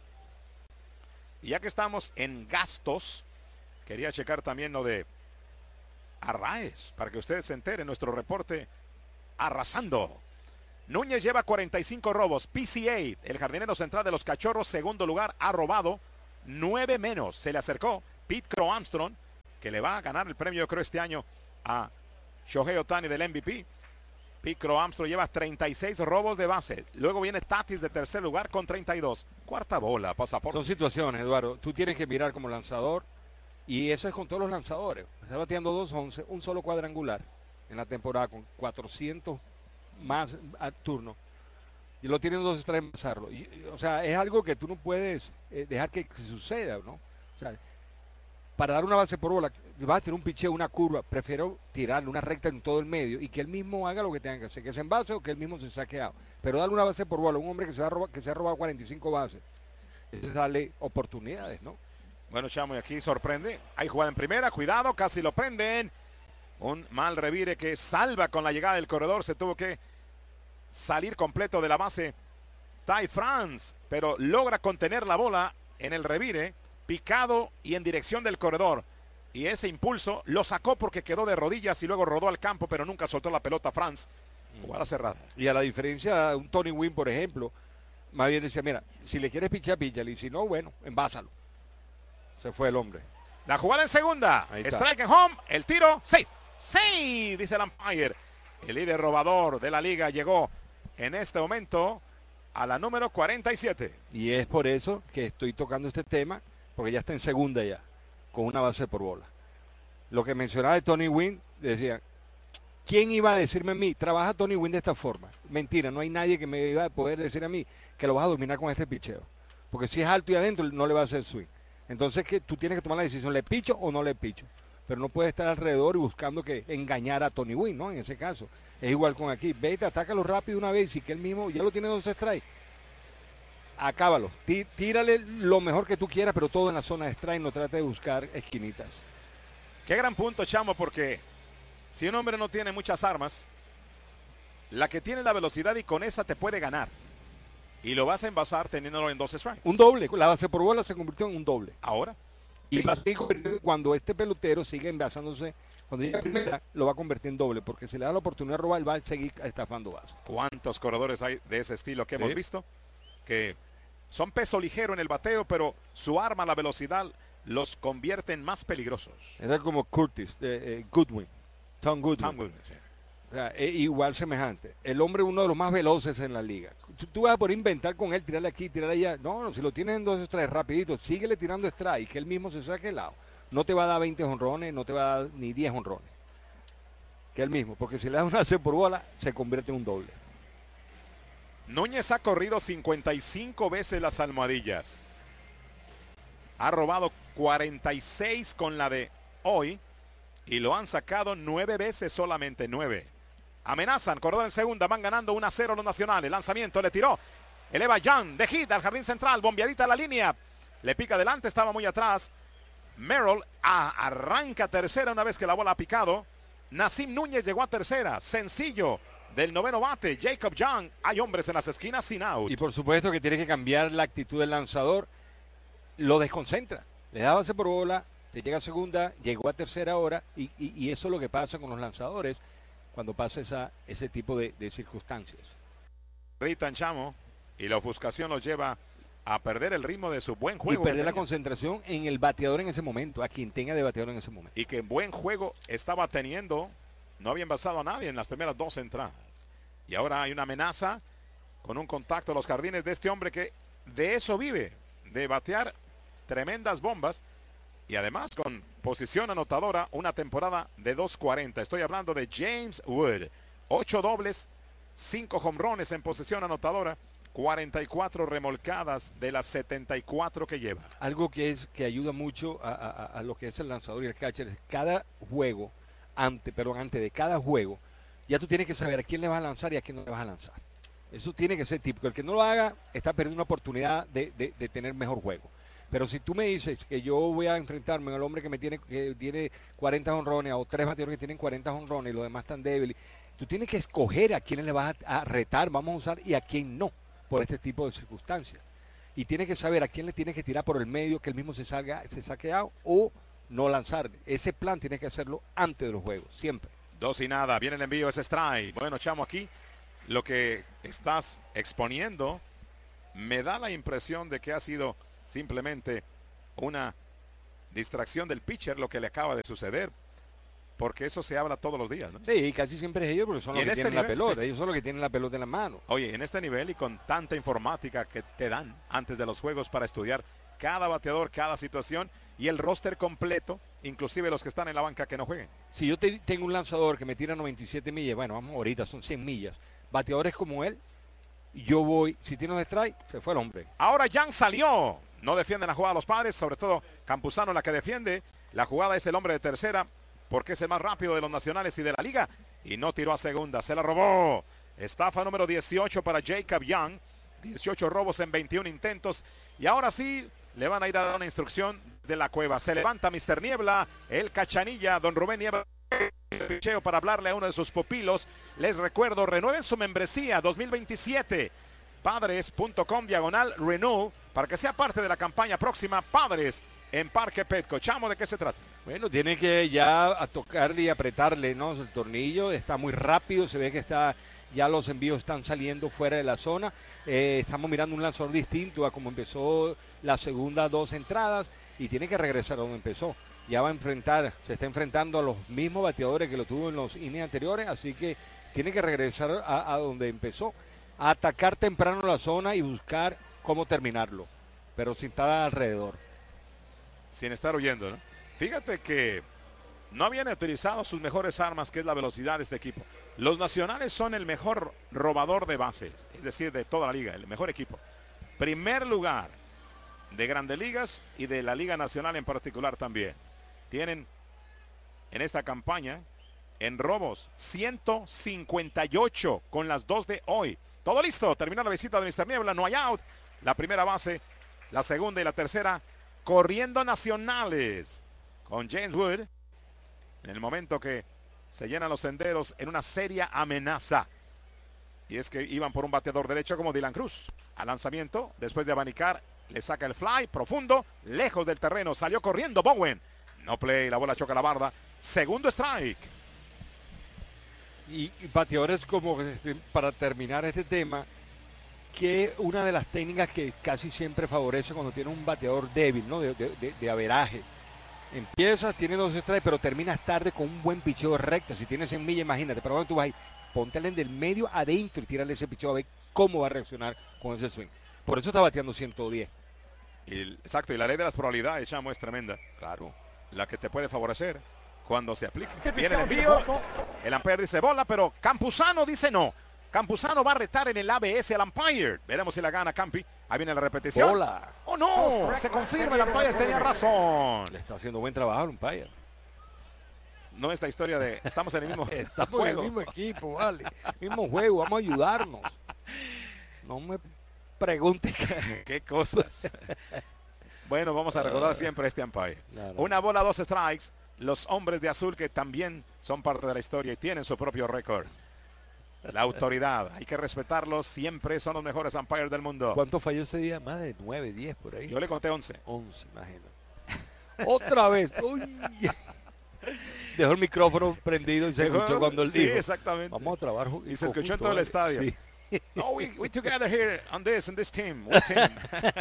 Y ya que estamos en gastos, quería checar también lo de Arraez, para que ustedes se enteren, nuestro reporte arrasando. Núñez lleva cuarenta y cinco robos. P C A, el jardinero central de los Cachorros, segundo lugar, ha robado nueve menos. Se le acercó Pete Crow Armstrong, que le va a ganar el premio, yo creo, este año a Shohei Ohtani del M V P. Pete Crow Armstrong lleva treinta y seis robos de base. Luego viene Tatis de tercer lugar con treinta y dos. Cuarta bola, pasaporte.
Son situaciones, Eduardo. Tú tienes que mirar como lanzador, y eso es con todos los lanzadores. Está bateando dos once, un solo cuadrangular en la temporada con cuatrocientos más a turno. Y lo tienen dos estrellas en pasarlo. Y, o sea, es algo que tú no puedes eh, dejar que, que suceda, ¿no? O sea, para dar una base por bola, vas a tener un picheo, una curva, prefiero tirarle una recta en todo el medio y que él mismo haga lo que tenga que hacer, que se envase o que él mismo se saque out. Pero darle una base por bola a un hombre que se, va a robar, que se ha robado cuarenta y cinco bases, eso es darle oportunidades, ¿no?
Bueno, Chamo, y aquí sorprende. Hay jugada en primera, cuidado, casi lo prenden. Un mal revire que salva con la llegada del corredor. Se tuvo que salir completo de la base Ty France, pero logra contener la bola en el revire, picado y en dirección del corredor. Y ese impulso lo sacó porque quedó de rodillas y luego rodó al campo, pero nunca soltó la pelota France. Jugada cerrada.
Y a la diferencia de un Tony Gwynn, por ejemplo, más bien decía, mira, si le quieres pichar, píchale, y si no, bueno, envásalo. Se fue el hombre.
La jugada en segunda.
Ahí está.
Strike en home. El tiro. Safe. Safe, dice el umpire. El líder robador de la liga llegó en este momento a la número cuarenta y siete.
Y es por eso que estoy tocando este tema, porque ya está en segunda ya, con una base por bola. Lo que mencionaba de Tony Gwynn, decía, ¿quién iba a decirme a mí, trabaja Tony Gwynn de esta forma? Mentira, no hay nadie que me iba a poder decir a mí que lo vas a dominar con este picheo. Porque si es alto y adentro, no le va a hacer swing. Entonces que tú tienes que tomar la decisión, ¿le picho o no le picho? Pero no puedes estar alrededor y buscando que engañar a Tony Gwynn, ¿no? En ese caso. Es igual con aquí. Vete, atácalo rápido una vez y que él mismo ya lo tiene dos strikes. Acábalo. Tí, tírale lo mejor que tú quieras, pero todo en la zona de strike. No trate de buscar esquinitas.
Qué gran punto, Chamo, porque si un hombre no tiene muchas armas, la que tiene la velocidad y con esa te puede ganar. Y lo vas a envasar teniéndolo en dos strikes.
Un doble. La base por bola se convirtió en un doble.
Ahora.
Y va a seguir convirtiendo, cuando este pelotero sigue envasándose, cuando llega a primera, lo va a convertir en doble, porque si le da la oportunidad de robar, va a seguir estafando base.
¿Cuántos corredores hay de ese estilo que
Sí.
hemos visto? Que son peso ligero en el bateo, pero su arma, la velocidad, los convierte en más peligrosos.
Era como Curtis, eh, eh, Goodwin, Tom Goodwin.
Tom Goodwin, sí.
O sea, es igual semejante. El hombre uno de los más veloces en la liga. Tú, tú vas a poder inventar con él, tirarle aquí, tirarle allá. No, no, si lo tienes en dos strikes rapidito, síguele tirando strike y que él mismo se saque el lado. No te va a dar veinte jonrones, no te va a dar ni diez jonrones. Que él mismo, porque si le das una C por bola, se convierte en un doble.
Núñez ha corrido cincuenta y cinco veces las almohadillas. Ha robado cuarenta y seis con la de hoy y lo han sacado nueve veces, solamente nueve. Amenazan, corredor en segunda, van ganando uno a cero los nacionales. Lanzamiento, le tiró. Eleva Young de hit al jardín central, bombeadita a la línea. Le pica adelante, estaba muy atrás. Merrill ah, arranca tercera una vez que la bola ha picado. Nasim Núñez llegó a tercera. Sencillo del noveno bate. Jacob Young. Hay hombres en las esquinas sin out.
Y por supuesto que tiene que cambiar la actitud del lanzador. Lo desconcentra. Le da base por bola, te llega a segunda, llegó a tercera hora. Y, y, y eso es lo que pasa con los lanzadores cuando pasa esa, ese tipo de, de circunstancias.
Gritan, Chamo, y la ofuscación los lleva a perder el ritmo de su buen juego.
Y perder la
tenía.
concentración en el bateador en ese momento, a quien tenga de bateador en ese momento.
Y que buen juego estaba teniendo. No había envasado a nadie en las primeras dos entradas. Y ahora hay una amenaza con un contacto a los jardines de este hombre que de eso vive, de batear tremendas bombas. Y además con posición anotadora, una temporada de dos cuarenta. Estoy hablando de James Wood. Ocho dobles, cinco jonrones en posición anotadora, cuarenta y cuatro remolcadas de las setenta y cuatro que lleva.
Algo que es que ayuda mucho a, a, a lo que es el lanzador y el catcher es cada juego, ante, perdón, antes de cada juego, ya tú tienes que saber a quién le vas a lanzar y a quién no le vas a lanzar. Eso tiene que ser típico. El que no lo haga está perdiendo una oportunidad de, de, de tener mejor juego. Pero si tú me dices que yo voy a enfrentarme al hombre que me tiene, que tiene cuarenta jonrones o tres bateadores que tienen cuarenta jonrones y los demás están débiles, tú tienes que escoger a quién le vas a, a retar, vamos a usar, y a quién no, por este tipo de circunstancias. Y tienes que saber a quién le tienes que tirar por el medio, que él mismo se salga, se saque out, o no lanzar. Ese plan tienes que hacerlo antes de los juegos, siempre.
Dos y nada, viene el envío, ese strike. Bueno, Chamo, aquí lo que estás exponiendo me da la impresión de que ha sido simplemente una distracción del pitcher lo que le acaba de suceder, porque eso se habla todos los días, ¿no?
Sí, casi siempre es ellos porque son
Y
los que
en este
tienen la
nivel-
pelota. Ellos son los que tienen la pelota en la mano.
Oye, en este nivel y con tanta informática que te dan antes de los juegos para estudiar cada bateador, cada situación y el roster completo, inclusive los que están en la banca que no jueguen.
Si yo te- tengo un lanzador que me tira noventa y siete millas, bueno, vamos ahorita, son cien millas. Bateadores como él, yo voy, si tiene un strike, se fue el hombre.
Ahora Jan salió. No defienden la jugada los Padres, sobre todo Campuzano la que defiende. La jugada es el hombre de tercera porque es el más rápido de los nacionales y de la liga. Y no tiró a segunda, se la robó. Estafa número dieciocho para Jacob Young. dieciocho robos en veintiún intentos. Y ahora sí le van a ir a dar una instrucción de la cueva. Se levanta mister Niebla, el Cachanilla, don Rubén Niebla. El picheo para hablarle a uno de sus pupilos. Les recuerdo, renueven su membresía dos mil veintisiete. Padres punto com diagonal renew para que sea parte de la campaña próxima Padres en Parque Petco. Chamo, ¿de qué se trata?
Bueno, tiene que ya a tocarle y apretarle, ¿no? El tornillo está muy rápido, se ve que está, ya los envíos están saliendo fuera de la zona. Eh, estamos mirando un lanzador distinto a como empezó las segundas dos entradas y tiene que regresar a donde empezó. Ya va a enfrentar, se está enfrentando a los mismos bateadores que lo tuvo en los innings anteriores, así que tiene que regresar a, a donde empezó, a atacar temprano la zona y buscar cómo terminarlo, pero sin estar alrededor.
Sin estar huyendo, ¿no? Fíjate que no habían utilizado sus mejores armas, que es la velocidad de este equipo. Los nacionales son el mejor robador de bases, es decir, de toda la liga, el mejor equipo. Primer lugar de Grandes Ligas y de la Liga Nacional en particular también. Tienen en esta campaña en robos ciento cincuenta y ocho con las dos de hoy. Todo listo, terminó la visita de mister Niebla, no hay out. La primera base, la segunda y la tercera corriendo nacionales con James Wood en el momento que se llenan los senderos en una seria amenaza. Y es que iban por un bateador derecho como Dylan Cruz. Al lanzamiento, después de abanicar, le saca el fly profundo, lejos del terreno, salió corriendo Bowen. No play, la bola choca la barda. Segundo strike.
Y, y bateadores como, este, para terminar este tema, que una de las técnicas que casi siempre favorece cuando tiene un bateador débil, ¿no? De, de, de, de averaje. Empiezas, tiene dos strikes, pero terminas tarde con un buen picheo recto. Si tienes en milla, imagínate, pero cuando tú vas ahí, póntale del medio adentro y tírale ese picheo a ver cómo va a reaccionar con ese swing. Por eso está bateando ciento diez.
Y el- exacto, y la ley de las probabilidades, Chamo, es tremenda.
Claro.
La que te puede favorecer cuando se aplique. Viene el envío, el umpire dice bola, pero Campuzano dice no. Campuzano va a retar en el A B S al umpire. Veremos si la gana Campi. Ahí viene la repetición.
Bola.
¡Oh, no! Se confirma, el umpire tenía razón.
Le está haciendo buen trabajo al umpire.
No es la historia de estamos en el mismo
Estamos
juego.
en el mismo equipo, vale. Mismo juego, vamos a ayudarnos. No me pregunte qué.
Qué cosas. Bueno, vamos a recordar siempre este umpire.
No, no.
Una bola, dos strikes. Los hombres de azul que también son parte de la historia y tienen su propio récord. La autoridad, hay que respetarlos. Siempre son los mejores umpires del mundo.
¿Cuánto falló ese día? Más de nueve, diez por ahí.
Yo le conté once.
once, imagínate. Otra vez. Uy. Dejó el micrófono prendido y se
Dejó-
escuchó cuando él
sí,
dijo.
exactamente.
Vamos a trabajar.
Y se escuchó en
conjunto,
todo el
vale.
estadio.
Sí.
No, we, we together here on this, in this team. one team.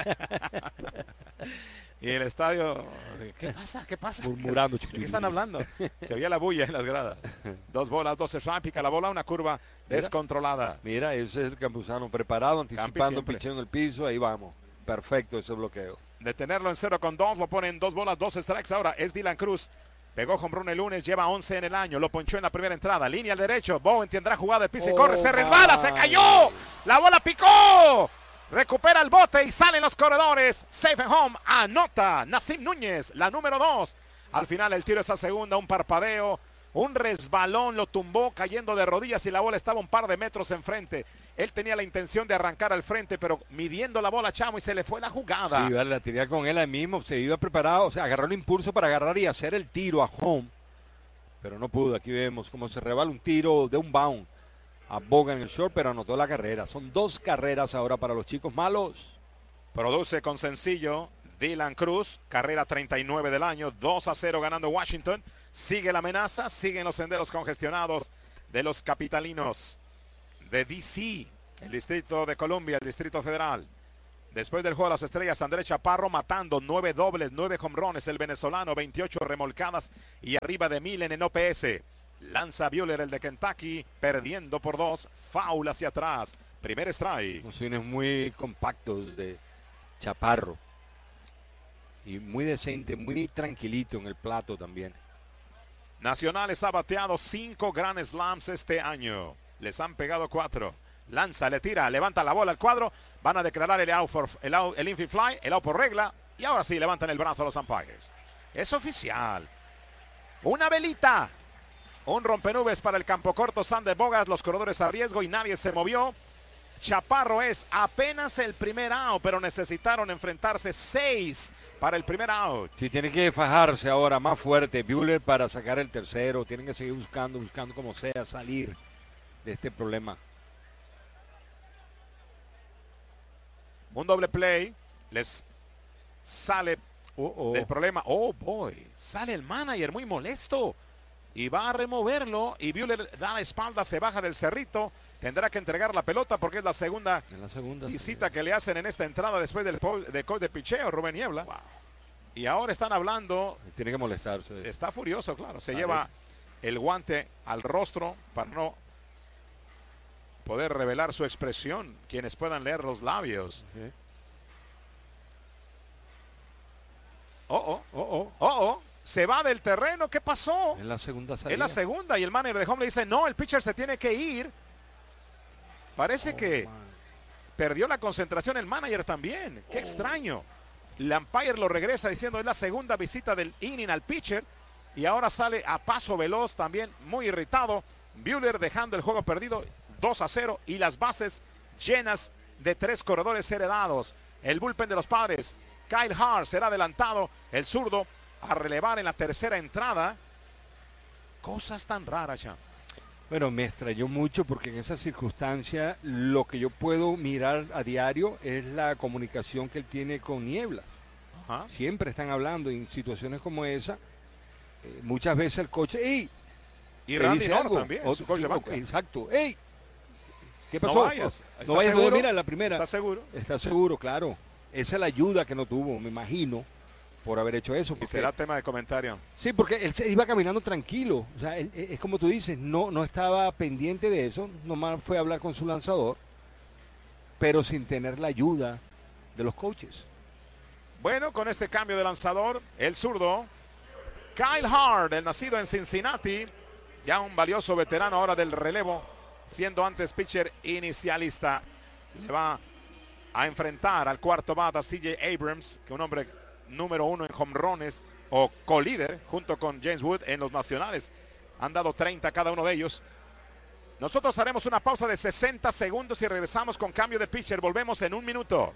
Y el estadio, ¿qué pasa? ¿Qué pasa?
Murmurando.
¿De qué están hablando? Se oía la bulla en las gradas. Dos bolas, dos strikes, pica la bola, una curva
Mira.
descontrolada.
Mira, ese es el Campuzano preparado, anticipando,
siempre.
picheo en el piso, ahí vamos. Perfecto ese bloqueo.
De tenerlo en cero con dos, lo ponen dos bolas, dos strikes. Ahora es Dylan Cruz. Pegó home run el lunes, lleva once en el año. Lo ponchó en la primera entrada. Línea al derecho. Bowen tendrá jugada de piso y
Oh,
corre. Se resbala, se
my.
cayó. La bola picó. Recupera el bote y salen los corredores. Safe and home. Anota Nassim Núñez, la número dos. Al final el tiro es a segunda, un parpadeo. Un resbalón lo tumbó cayendo de rodillas y la bola estaba un par de metros enfrente. Él tenía la intención de arrancar al frente, pero midiendo la bola, Chamo, y se le fue la jugada.
Sí, vale, la tenía con él ahí mismo, se iba preparado, o sea, agarró el impulso para agarrar y hacer el tiro a home, pero no pudo. Aquí vemos cómo se rebala un tiro de un bound a Boga en el short, pero anotó la carrera. Son dos carreras ahora para los chicos malos.
Produce con sencillo Dylan Cruz, carrera treinta y nueve del año, dos a cero ganando Washington. Sigue la amenaza, siguen los senderos congestionados de los capitalinos de D C, el Distrito de Columbia, el Distrito Federal. Después del juego de las estrellas, Andrés Chaparro matando nueve dobles, nueve hombrones. El venezolano, veintiocho remolcadas y arriba de mil en el O P S. Lanza Buehler, el de Kentucky, perdiendo por dos. Foul hacia atrás. Primer strike.
Unos swings muy compactos de Chaparro. Y muy decente, muy tranquilito en el plato también.
Nacionales ha bateado cinco Grand Slams este año. Les han pegado cuatro. Lanza, le tira, levanta la bola al cuadro. Van a declarar el out for, el, out, el infield fly, el out por regla. Y ahora sí levantan el brazo a los umpires. Es oficial. Una velita. Un rompenubes para el campo corto. Sander Bogaerts, los corredores a riesgo y nadie se movió. Chaparro es apenas el primer out, pero necesitaron enfrentarse seis para el primer out.
Si tiene que fajarse ahora más fuerte Buehler para sacar el tercero. Tienen que seguir buscando, buscando como sea salir de este problema.
Un doble play. Les sale
Oh, oh.
del problema. Oh, boy. Sale el manager muy molesto. Y va a removerlo. Y Buehler da la espalda, se baja del cerrito. Tendrá que entregar la pelota porque es la segunda,
En la segunda
visita que le hacen en esta entrada después del de coach de picheo, Rubén Niebla. Wow. Y ahora están hablando.
Tiene que molestarse.
Está furioso, claro. Se
Ah,
lleva
es.
el guante al rostro para no poder revelar su expresión. Quienes puedan leer los labios.
Sí.
Oh, oh,
Oh, oh.
oh, oh. Se va del terreno. ¿Qué pasó?
En la segunda salida.
Es la segunda y el manager de home le dice, no, el pitcher se tiene que ir. Parece
Oh,
que
man.
perdió la concentración el manager también. Qué extraño. El umpire lo regresa diciendo es la segunda visita del inning al pitcher. Y ahora sale a paso veloz también, muy irritado. Buehler dejando el juego perdido dos a cero y las bases llenas de tres corredores heredados. El bullpen de los Padres. Kyle Hart será adelantado. El zurdo a relevar en la tercera entrada. Cosas tan raras ya.
Bueno, me extrañó mucho porque en esa circunstancia lo que yo puedo mirar a diario es la comunicación que él tiene con Niebla.
Ajá.
Siempre están hablando en situaciones como esa. Eh, muchas veces el coche, ¡ey!
Y
le
Randy
dice
Nord
algo.
también,
Otro-
su coach de banca.
Exacto, ¡ey! ¿Qué
No
pasó?
vayas.
No
¿Estás
vayas,
seguro?
mira la primera.
¿Estás seguro?
Está seguro, claro. Esa es la ayuda que no tuvo, me imagino, por haber hecho eso.
Y
porque-
será tema de comentario.
Sí, porque él se iba caminando tranquilo. O sea, él- es como tú dices, no, no estaba pendiente de eso. Nomás fue a hablar con su lanzador, pero sin tener la ayuda de los coaches.
Bueno, con este cambio de lanzador, el zurdo, Kyle Hart, el nacido en Cincinnati, ya un valioso veterano ahora del relevo, siendo antes pitcher inicialista, le va a enfrentar al cuarto bate a C J Abrams, que un hombre número uno en home runs o colíder junto con James Wood en los nacionales. Han dado treinta cada uno de ellos. Nosotros haremos una pausa de sesenta segundos y regresamos con cambio de pitcher. Volvemos en un minuto.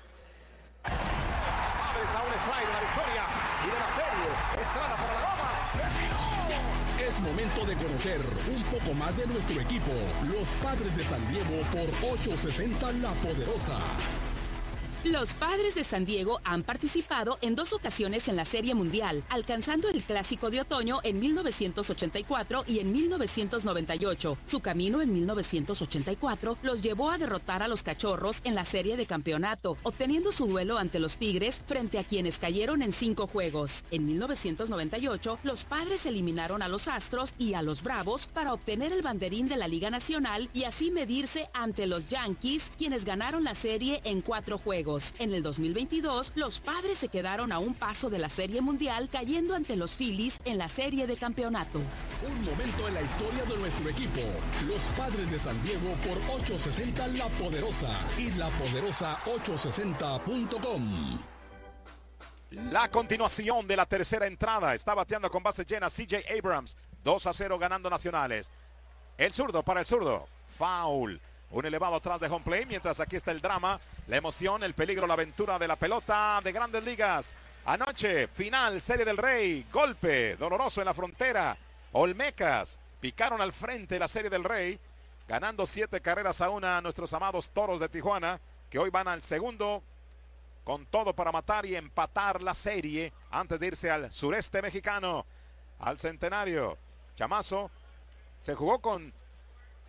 Es momento de conocer un poco más de nuestro equipo, los Padres de San Diego por ochocientos sesenta La Poderosa.
Los Padres de San Diego han participado en dos ocasiones en la Serie Mundial, alcanzando el Clásico de Otoño en mil novecientos ochenta y cuatro y en mil novecientos noventa y ocho. Su camino en mil novecientos ochenta y cuatro los llevó a derrotar a los Cachorros en la Serie de Campeonato, obteniendo su duelo ante los Tigres frente a quienes cayeron en cinco juegos. En mil novecientos noventa y ocho, los Padres eliminaron a los Astros y a los Bravos para obtener el banderín de la Liga Nacional y así medirse ante los Yankees, quienes ganaron la serie en cuatro juegos. En el dos mil veintidós, los Padres se quedaron a un paso de la Serie Mundial, cayendo ante los Phillies en la Serie de Campeonato.
Un momento en la historia de nuestro equipo, los Padres de San Diego por ochocientos sesenta La Poderosa y la poderosa ochocientos sesenta punto com.
La continuación de la tercera entrada. Está bateando con base llena C J Abrams. dos a cero ganando Nacionales. El zurdo para el zurdo. Foul. Un elevado atrás de home play. Mientras aquí está el drama, la emoción, el peligro, la aventura de la pelota de Grandes Ligas. Anoche, final, Serie del Rey. Golpe doloroso en la frontera. Olmecas picaron al frente de la Serie del Rey. Ganando siete carreras a una a nuestros amados Toros de Tijuana, que hoy van al segundo con todo para matar y empatar la serie antes de irse al sureste mexicano, al centenario. Chamazo se jugó con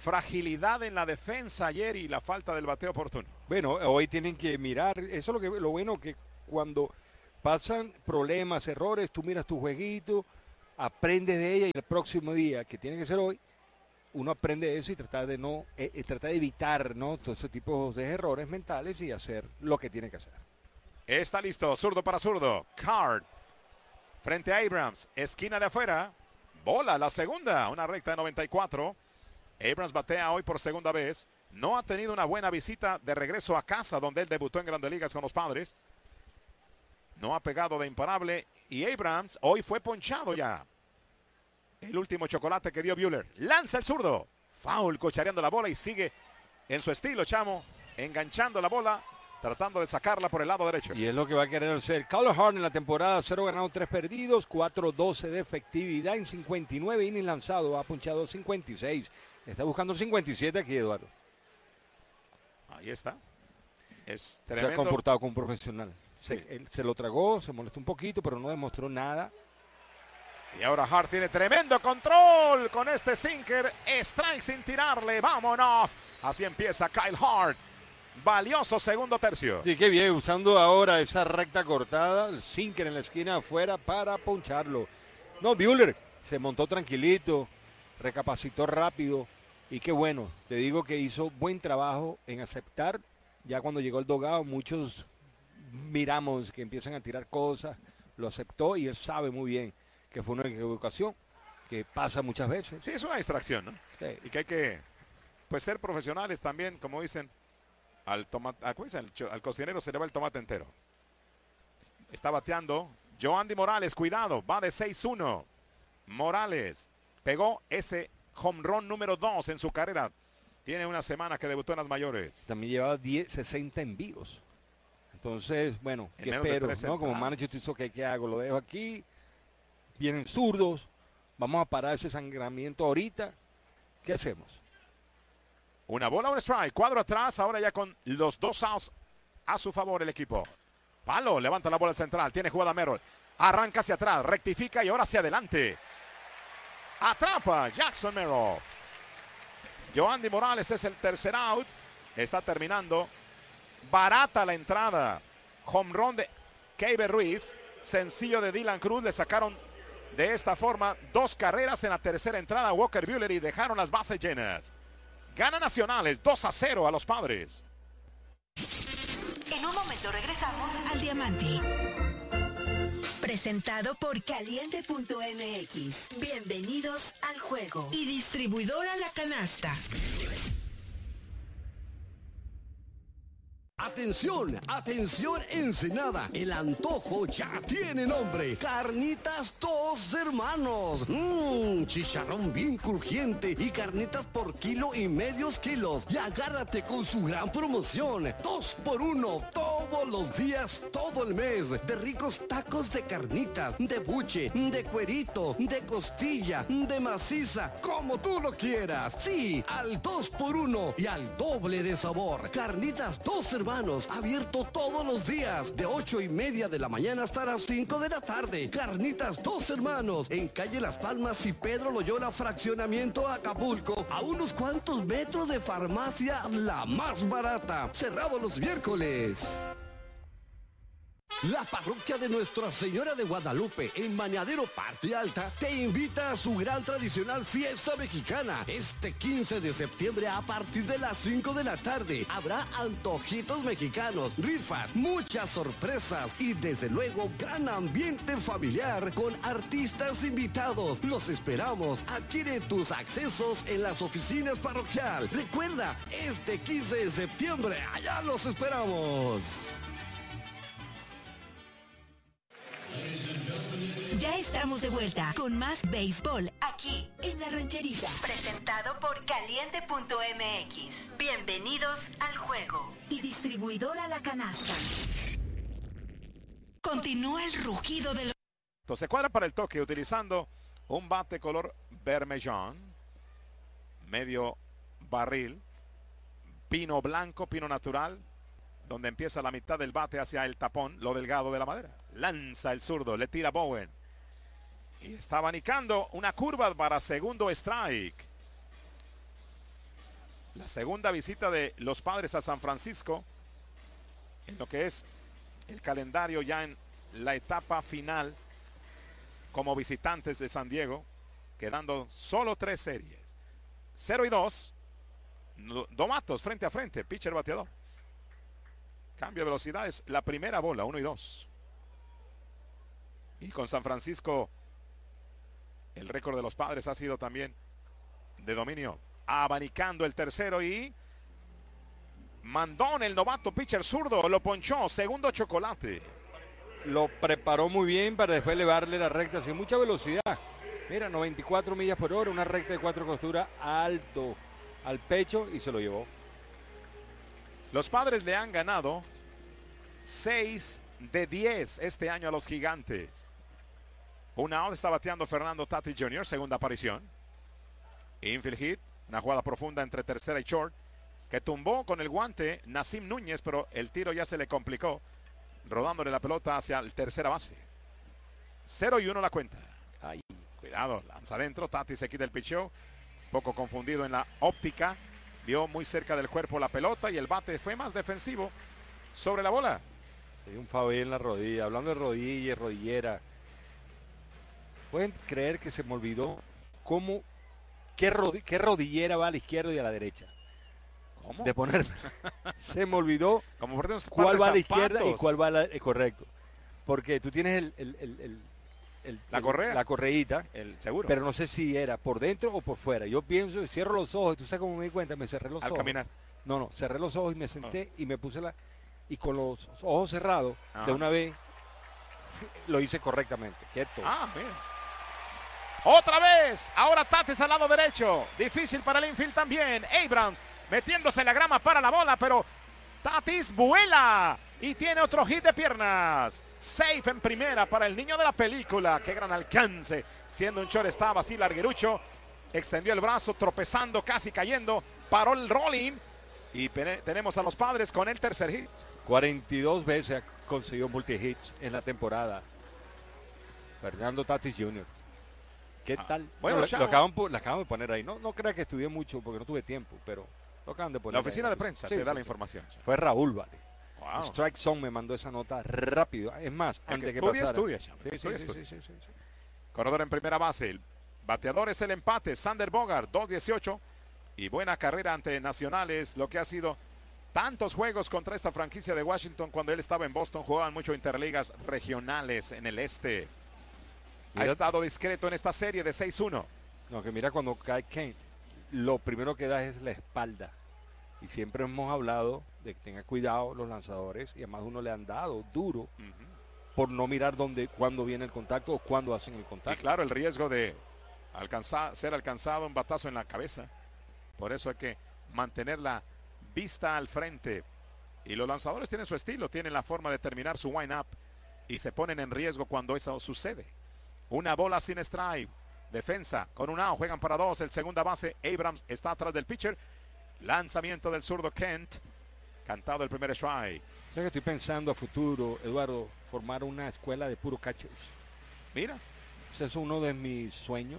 fragilidad en la defensa ayer y la falta del bateo oportuno.
Bueno, hoy tienen que mirar, eso es lo, que, lo bueno que cuando pasan problemas, errores, tú miras tu jueguito, aprendes de ella y el próximo día, que tiene que ser hoy, uno aprende de eso y tratar de no, eh, eh, tratar de evitar, ¿no?, todo ese tipo de errores mentales y hacer lo que tiene que hacer.
Está listo, zurdo para zurdo. Card frente a Abrams, esquina de afuera. Bola la segunda, una recta de noventa y cuatro. Abrams batea hoy por segunda vez. No ha tenido una buena visita de regreso a casa donde él debutó en Grandes Ligas con los Padres. No ha pegado de imparable y Abrams hoy fue ponchado ya. El último chocolate que dio Buehler. Lanza el zurdo. Foul, cochareando la bola y sigue en su estilo, chamo. Enganchando la bola, tratando de sacarla por el lado derecho.
Y es lo que va a querer hacer Carlos Hart en la temporada. Cero ganados, tres perdidos, cuatro doce de efectividad en cincuenta y nueve innings lanzado. Ha punchado cincuenta y seis. Está buscando cincuenta y siete aquí, Eduardo.
Ahí está. Es
Se
tremendo.
ha comportado como un profesional.
Sí.
Se, él se lo tragó, se molestó un poquito, pero no demostró nada.
Y ahora Hart tiene tremendo control con este sinker. Strike sin tirarle. Vámonos. Así empieza Kyle Hart. Valioso segundo tercio.
Sí, qué bien. Usando ahora esa recta cortada. El sinker en la esquina afuera para poncharlo. No, Buehler se montó tranquilito. Recapacitó rápido. Y qué bueno. Te digo que hizo buen trabajo en aceptar. Ya cuando llegó el dogado, muchos miramos que empiezan a tirar cosas. Lo aceptó y él sabe muy bien que fue una equivocación que pasa muchas veces.
Sí, es una distracción, ¿no?
Sí.
Y que hay que, pues, ser profesionales también, como dicen, al tomate, al, al cocinero se le va el tomate entero. Está bateando Joandy Morales, cuidado, va de seis uno. Morales pegó ese home run número dos en su carrera. Tiene una semana que debutó en las mayores.
También llevaba diez, sesenta envíos. Entonces, bueno,
En
¿qué
menos de
espero?
tres
¿no? Como
entradas.
manager, tú dices, ¿qué, ¿qué hago? Lo dejo aquí. Vienen zurdos. Vamos a parar ese sangramiento ahorita. ¿Qué hacemos?
Una bola, un strike, cuadro atrás, ahora ya con los dos outs a su favor el equipo. Palo, levanta la bola central, tiene jugada Merrill. Arranca hacia atrás, rectifica y ahora hacia adelante. Atrapa Jackson Merrill. Joandy Morales es el tercer out. Está terminando. Barata la entrada. Home run de Keiber Ruiz. Sencillo de Dylan Cruz. Le sacaron de esta forma dos carreras en la tercera entrada a Walker Buehler y dejaron las bases llenas. Gana Nacionales dos a cero a los Padres.
En un momento regresamos
Al Diamante. Presentado por Caliente punto M X. Bienvenidos al juego. Y distribuidora La Canasta.
Atención, atención Ensenada, el antojo ya tiene nombre, Carnitas Dos Hermanos, mmm, chicharrón bien crujiente y carnitas por kilo y medios kilos, y agárrate con su gran promoción, dos por uno, todos los días, todo el mes, de ricos tacos de carnitas, de buche, de cuerito, de costilla, de maciza, como tú lo quieras, sí, al dos por uno y al doble de sabor, Carnitas Dos Hermanos, abierto todos los días, de ocho y media de la mañana hasta las cinco de la tarde. Carnitas Dos Hermanos, en calle Las Palmas y Pedro Loyola, fraccionamiento Acapulco, a unos cuantos metros de farmacia La Más Barata, cerrado los miércoles. La parroquia de Nuestra Señora de Guadalupe en Mañadero Parte Alta te invita a su gran tradicional fiesta mexicana. Este quince de septiembre a partir de las cinco de la tarde habrá antojitos mexicanos, rifas, muchas sorpresas y desde luego gran ambiente familiar con artistas invitados. Los esperamos. Adquiere tus accesos en las oficinas parroquial. Recuerda, este quince de septiembre allá los esperamos.
Ya estamos de vuelta con más béisbol
aquí
en La Rancherita.
presentado por Caliente punto M X. Bienvenidos al juego.
Y distribuidora La Canasta. Continúa el rugido de los...
Entonces cuadra para el toque utilizando un bate color vermellón, medio barril, pino blanco, pino natural, donde empieza la mitad del bate hacia el tapón, lo delgado de la madera. Lanza el zurdo, le tira Bowen. Y está abanicando una curva para segundo strike. La segunda visita de los Padres a San Francisco en lo que es el calendario ya en la etapa final como visitantes de San Diego, quedando solo tres series. cero y dos. Domatos frente a frente, pitcher bateador. Cambio de velocidades, la primera bola, uno y dos. Y con San Francisco, el récord de los Padres ha sido también de dominio. Abanicando el tercero y Mandón, el novato pitcher zurdo, lo ponchó, segundo chocolate.
Lo preparó muy bien para después elevarle la recta sin mucha velocidad. Mira, noventa y cuatro millas por hora, una recta de cuatro costuras alto al pecho y se lo llevó.
Los Padres le han ganado seis de diez este año a los Gigantes. Una out está bateando Fernando Tatis junior, segunda aparición. Infield hit, una jugada profunda entre tercera y short, que tumbó con el guante Nasim Núñez, pero el tiro ya se le complicó, rodándole la pelota hacia el tercera base. cero y uno la cuenta.
Ay.
Cuidado, lanza adentro, Tatis se quita el picheo, poco confundido en la óptica, vio muy cerca del cuerpo la pelota y el bate fue más defensivo sobre la bola.
Sí, un foul en la rodilla, hablando de rodilla y rodillera. ¿Pueden creer que se me olvidó cómo, qué, rodi qué rodillera va a la izquierda y a la derecha?
¿Cómo?
De poner. Se me olvidó
Como por unos
cuál va a la
zapatos.
izquierda y cuál va a la... Eh, correcto. Porque tú tienes el... el, el, el El,
la
el,
correa,
la correíta,
el seguro,
pero no sé si era por dentro o por fuera. Yo pienso, cierro los ojos, tú sabes cómo me di cuenta, me cerré los
al
ojos.
caminar.
No, no, cerré los ojos y me senté
oh.
y me puse la y con los ojos cerrados,
Ajá.
de una vez lo hice correctamente. Quieto.
Ah, mira. Otra vez, ahora Tatis al lado derecho, difícil para el infield también. Abrams metiéndose en la grama para la bola, pero Tatis vuela y tiene otro hit de piernas. Safe en primera para el niño de la película. Qué gran alcance. Siendo un shortstop así larguerucho. Extendió el brazo, tropezando, casi cayendo. Paró el rolling. Y tenemos a los Padres con el tercer hit.
cuarenta y dos veces consiguió multi-hits en la temporada. Fernando Tatis junior ¿Qué
ah,
tal?
Bueno,
no, lo, lo, acaban, lo acaban de poner ahí. No, no crea que estudié mucho porque no tuve tiempo, pero lo acaban de poner.
La oficina
ahí.
de prensa
sí,
te da
sí,
la
sí.
información.
Fue Raúl, vale.
Wow.
Strike Zone me mandó esa nota rápido. Es más,
El
antes
que
que
estudia,
pasara.
estudia, chamo.
Sí, sí,
Estudia,
sí,
estudia.
sí, sí, sí, sí.
Corredor en primera base. El bateador es el empate. Sander Bogart, dos dieciocho. Y buena carrera ante Nacionales. Lo que ha sido tantos juegos contra esta franquicia de Washington. Cuando él estaba en Boston, jugaban mucho interligas regionales en el este.
Mira,
ha estado discreto en esta serie de seis uno.
No, que mira cuando cae Kent, lo primero que da es la espalda. Y siempre hemos hablado de que tenga cuidado los lanzadores. Y además uno le han dado duro uh-huh. por no mirar dónde, cuándo viene el contacto o cuándo hacen el contacto.
Y claro, el riesgo de alcanzar, ser alcanzado un batazo en la cabeza. Por eso hay que mantener la vista al frente. Y los lanzadores tienen su estilo, tienen la forma de terminar su wind-up. Y se ponen en riesgo cuando eso sucede. Una bola sin strike. Defensa con un out, juegan para dos. El segunda base, Abrams, está atrás del pitcher. Lanzamiento del zurdo Kent. Cantado el primer strike.
O sea que estoy pensando a futuro, Eduardo, formar una escuela de puro catchers.
Mira.
Ese es uno de mis sueños.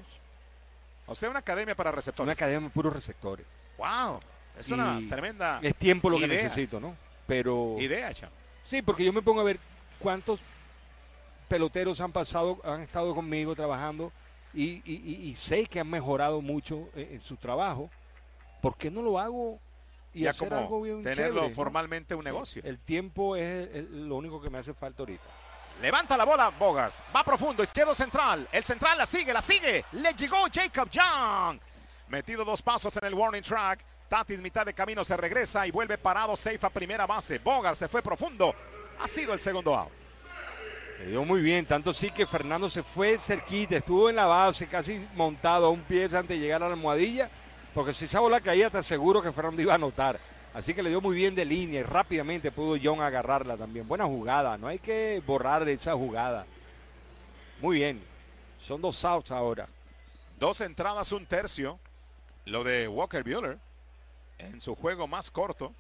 O sea, una academia para receptores.
Una academia de puros receptores.
Wow. Es
y
una tremenda
Es tiempo lo
idea.
que necesito, ¿no? Pero...
Idea, chamo.
Sí, porque yo me pongo a ver cuántos peloteros han pasado, han estado conmigo trabajando y, y, y, y sé que han mejorado mucho en, en su trabajo. ¿Por qué no lo hago y
ya
hacer
como
algo bien
tenerlo
chévere,
formalmente
¿no?
un negocio?
El tiempo es el, lo único que me hace falta ahorita.
Levanta la bola Bogart, va profundo, izquierdo central, el central la sigue, la sigue, le llegó Jacob Young, metido dos pasos en el warning track. Tatis mitad de camino se regresa y vuelve parado safe a primera base. Bogart se fue profundo, ha sido el segundo out.
Le dio muy bien, tanto sí que Fernando se fue cerquita, estuvo en la base casi montado a un pie antes de llegar a la almohadilla, porque si esa bola caía te aseguro que Fernando iba a anotar. Así que le dio muy bien de línea y rápidamente pudo John agarrarla también. Buena jugada, no hay que borrar de esa jugada. Muy bien, son dos outs ahora.
Dos entradas, un tercio. Lo de Walker Buehler en su juego más corto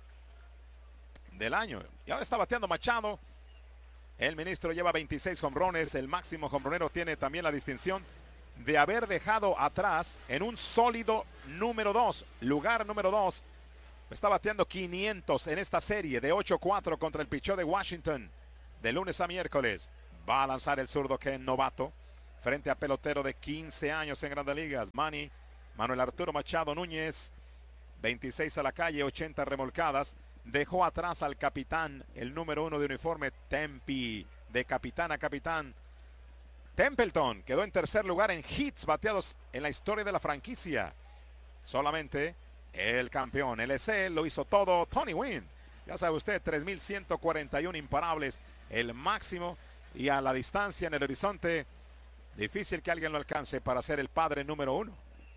del año. Y ahora está bateando Machado. El ministro lleva veintiséis jonrones. El máximo jonronero tiene también la distinción de haber dejado atrás en un sólido número dos, lugar número dos Está bateando quinientos en esta serie de ocho cuatro contra el pichó de Washington. De lunes a miércoles. Va a lanzar el zurdo Ken novato. Frente a pelotero de quince años en Grandes Ligas. Manny, Manuel Arturo Machado Núñez. veintiséis a la calle, ochenta remolcadas. Dejó atrás al capitán, el número uno de uniforme, Tempe. De capitán a capitán. Templeton quedó en tercer lugar en hits bateados en la historia de la franquicia. Solamente el campeón, el S E lo hizo todo, Tony Gwynn. Ya sabe usted, tres mil ciento cuarenta y uno imparables, el máximo. Y a la distancia en el horizonte, difícil que alguien lo alcance para ser el padre número uno.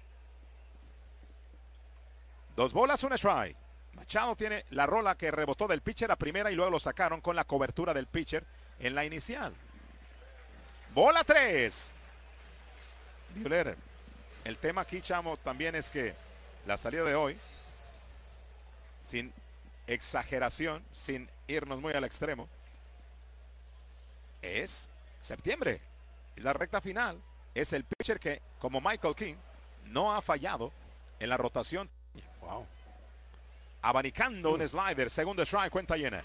Dos bolas, un strike. Machado tiene la rola que rebotó del pitcher a primera y luego lo sacaron con la cobertura del pitcher en la inicial. Bola tres. Buehler. El tema aquí, chamo, también es que la salida de hoy, sin exageración, sin irnos muy al extremo, es septiembre. Y la recta final es el pitcher que, como Michael King, no ha fallado en la rotación. Wow. Abanicando un slider, segundo strike, cuenta llena.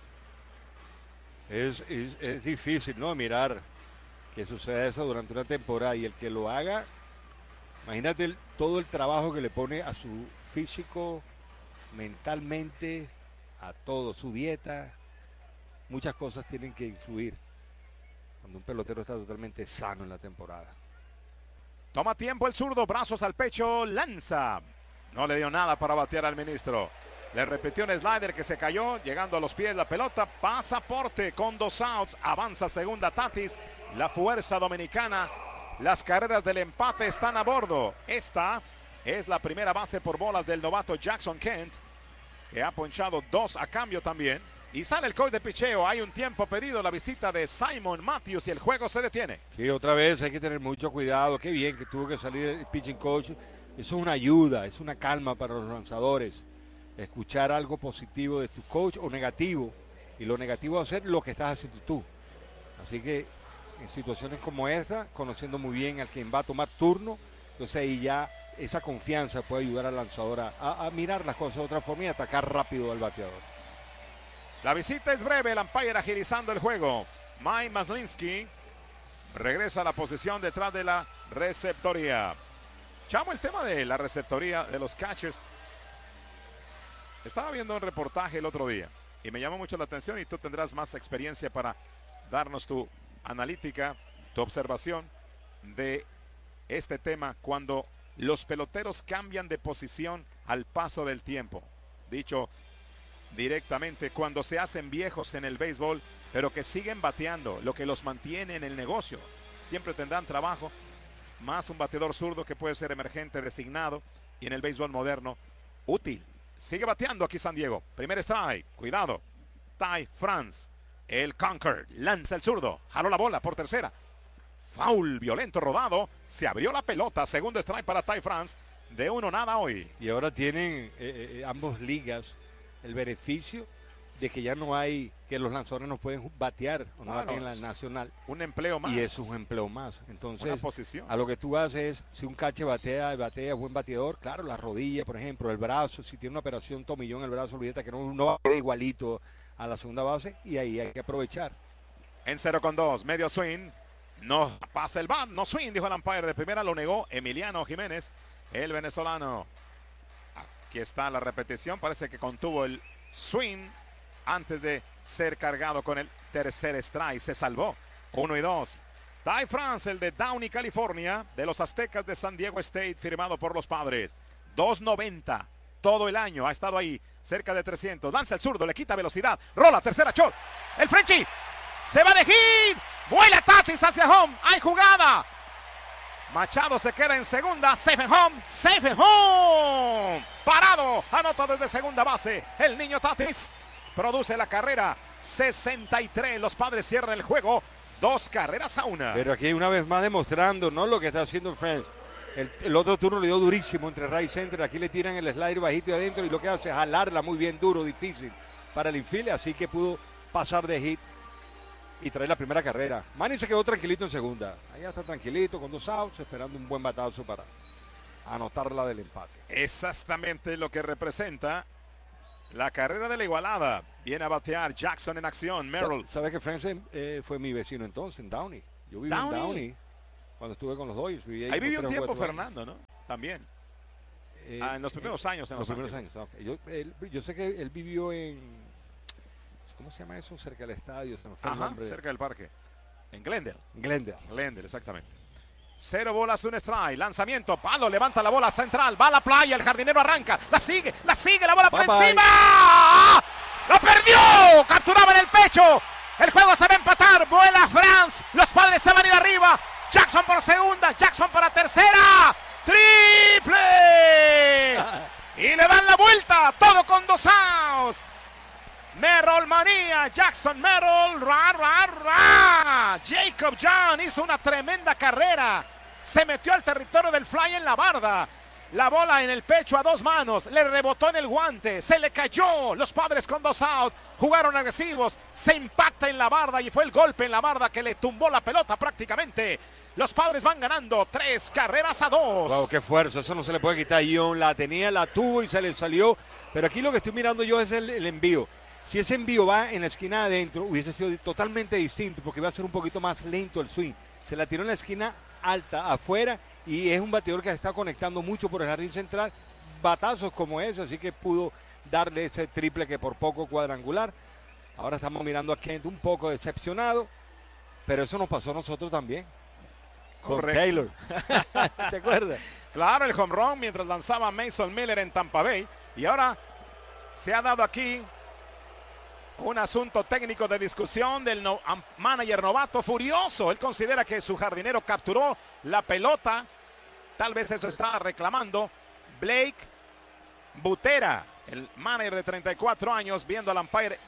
Es, es, es difícil, ¿no? Mirar que suceda eso durante una temporada y el que lo haga, imagínate el, todo el trabajo que le pone a su físico, mentalmente, a todo, su dieta. Muchas cosas tienen que influir cuando un pelotero está totalmente sano en la temporada.
Toma tiempo el zurdo, brazos al pecho, lanza. No le dio nada para batear al ministro. Le repitió un slider que se cayó, llegando a los pies la pelota. Pasaporte con dos outs. Avanza segunda Tatis. La fuerza dominicana. Las carreras del empate están a bordo. Esta es la primera base por bolas del novato Jackson Kent, que ha ponchado dos a cambio también. Y sale el coach de picheo. Hay un tiempo pedido, la visita de Simon Matthews, y el juego se detiene.
Sí, otra vez hay que tener mucho cuidado. Qué bien que tuvo que salir el pitching coach. Eso es una ayuda, es una calma para los lanzadores. Escuchar algo positivo de tu coach o negativo. Y lo negativo es hacer lo que estás haciendo tú. Así que en situaciones como esta, conociendo muy bien al quien va a tomar turno, entonces ahí ya esa confianza puede ayudar al lanzador a, a, a mirar las cosas de otra forma y atacar rápido al bateador.
La visita es breve, el umpire agilizando el juego. Mike Maslinski regresa a la posición detrás de la receptoría. Chamo, el tema de la receptoría de los catchers. Estaba viendo un reportaje el otro día y me llamó mucho la atención, y tú tendrás más experiencia para darnos tu analítica, tu observación de este tema cuando los peloteros cambian de posición al paso del tiempo. Dicho directamente, cuando se hacen viejos en el béisbol, pero que siguen bateando, lo que los mantiene en el negocio. Siempre tendrán trabajo, más un bateador zurdo que puede ser emergente, designado, y en el béisbol moderno, útil. Sigue bateando aquí San Diego. Primer strike, cuidado. Ty France, el Concord, lanza el zurdo, jaló la bola por tercera. Foul violento rodado, se abrió la pelota. Segundo strike para Ty France, de uno nada hoy.
Y ahora tienen eh, eh, ambos ligas el beneficio de que ya no hay, que los lanzadores no pueden batear o no
Claro,
batean en la nacional.
Un empleo más.
Y eso es un empleo más. Entonces,
Una posición.
a lo que tú haces es, si un catcher batea, batea, buen bateador, claro, la rodilla, por ejemplo, el brazo, si tiene una operación tomillón en el brazo, olvídate que no, no va a quedar igualito a la segunda base, y ahí hay que aprovechar.
En cero con dos, medio swing. No pasa el bat, no swing, dijo el umpire de primera, lo negó Emiliano Jiménez, el venezolano. Aquí está la repetición, parece que contuvo el swing antes de ser cargado con el tercer strike. Se salvó. Uno y dos. Ty France, el de Downey, California, de los Aztecas de San Diego State, firmado por los Padres. dos noventa todo el año. Ha estado ahí cerca de trescientos. Lanza el zurdo, le quita velocidad. Rola, tercera shot. El Frenchy se va de hit. Vuela Tatis hacia home. Hay jugada. Machado se queda en segunda. Safe and home. Safe and home. Parado. Anota desde segunda base. El niño Tatis produce la carrera sesenta y tres. Los Padres cierran el juego. Dos carreras a una.
Pero aquí una vez más demostrando, ¿no?, lo que está haciendo France. El, el otro turno le dio durísimo entre right center. Aquí le tiran el slider bajito y adentro, y lo que hace es jalarla muy bien duro, difícil para el infield. Así que pudo pasar de hit y traer la primera carrera. Manny se quedó tranquilito en segunda. Allá está tranquilito con dos outs, esperando un buen batazo para anotar la del empate.
Exactamente lo que representa La carrera de la igualada. Viene a batear Jackson en acción. Merrill.
¿Sabes que Francis eh, fue mi vecino entonces en Downey? Yo viví en Downey cuando estuve con los Dodgers. Viví ahí
ahí vivió un
tres o
tiempo
cuatro
Fernando, ¿no? También.
Eh,
ah, en los primeros
eh,
años. En
los
Los
primeros
Ángeles.
años. Okay. Yo, él, yo sé que él vivió en... ¿Cómo se llama eso? Cerca del estadio. Se me fue el
Ajá,
nombre.
cerca del parque. En Glendale.
Glendale.
Glendale, exactamente. Cero bolas, un strike. Lanzamiento, palo, levanta la bola central. Va a la playa, el jardinero arranca. La sigue, la sigue, la bola por
Bye, bye.
encima. ¡Lo perdió! Capturaba en el pecho. El juego se va a empatar. Vuela France. Los Padres se van a ir arriba. Jackson por segunda, Jackson para tercera. ¡Triple! Y le dan la vuelta. Todo con dos outs. Merrill manía, Jackson Merrill, ra, ra, ra. Jacob John hizo una tremenda carrera. Se metió al territorio del fly en la barda. La bola en el pecho a dos manos, le rebotó en el guante, se le cayó. Los Padres con dos outs, jugaron agresivos, se impacta en la barda y fue el golpe en la barda que le tumbó la pelota prácticamente. Los Padres van ganando tres carreras a dos.
Wow, qué fuerza, eso no se le puede quitar. John la tenía, la tuvo y se le salió. Pero aquí lo que estoy mirando yo es el, el envío. Si ese envío va en la esquina adentro, hubiese sido totalmente distinto porque iba a ser un poquito más lento el swing. Se la tiró en la esquina alta, afuera, y es un bateador que se está conectando mucho por el jardín central. Batazos como ese, así que pudo darle ese triple que por poco cuadrangular. Ahora estamos mirando a Kent un poco decepcionado, pero eso nos pasó a nosotros también. Con
Correcto.
Taylor. ¿Te acuerdas?
Claro, el home run mientras lanzaba Mason Miller en Tampa Bay. Y ahora se ha dado aquí un asunto técnico de discusión del no, um, manager novato furioso. Él considera que su jardinero capturó la pelota. Tal vez eso está reclamando Blake Butera, el manager de treinta y cuatro años, viendo al umpire.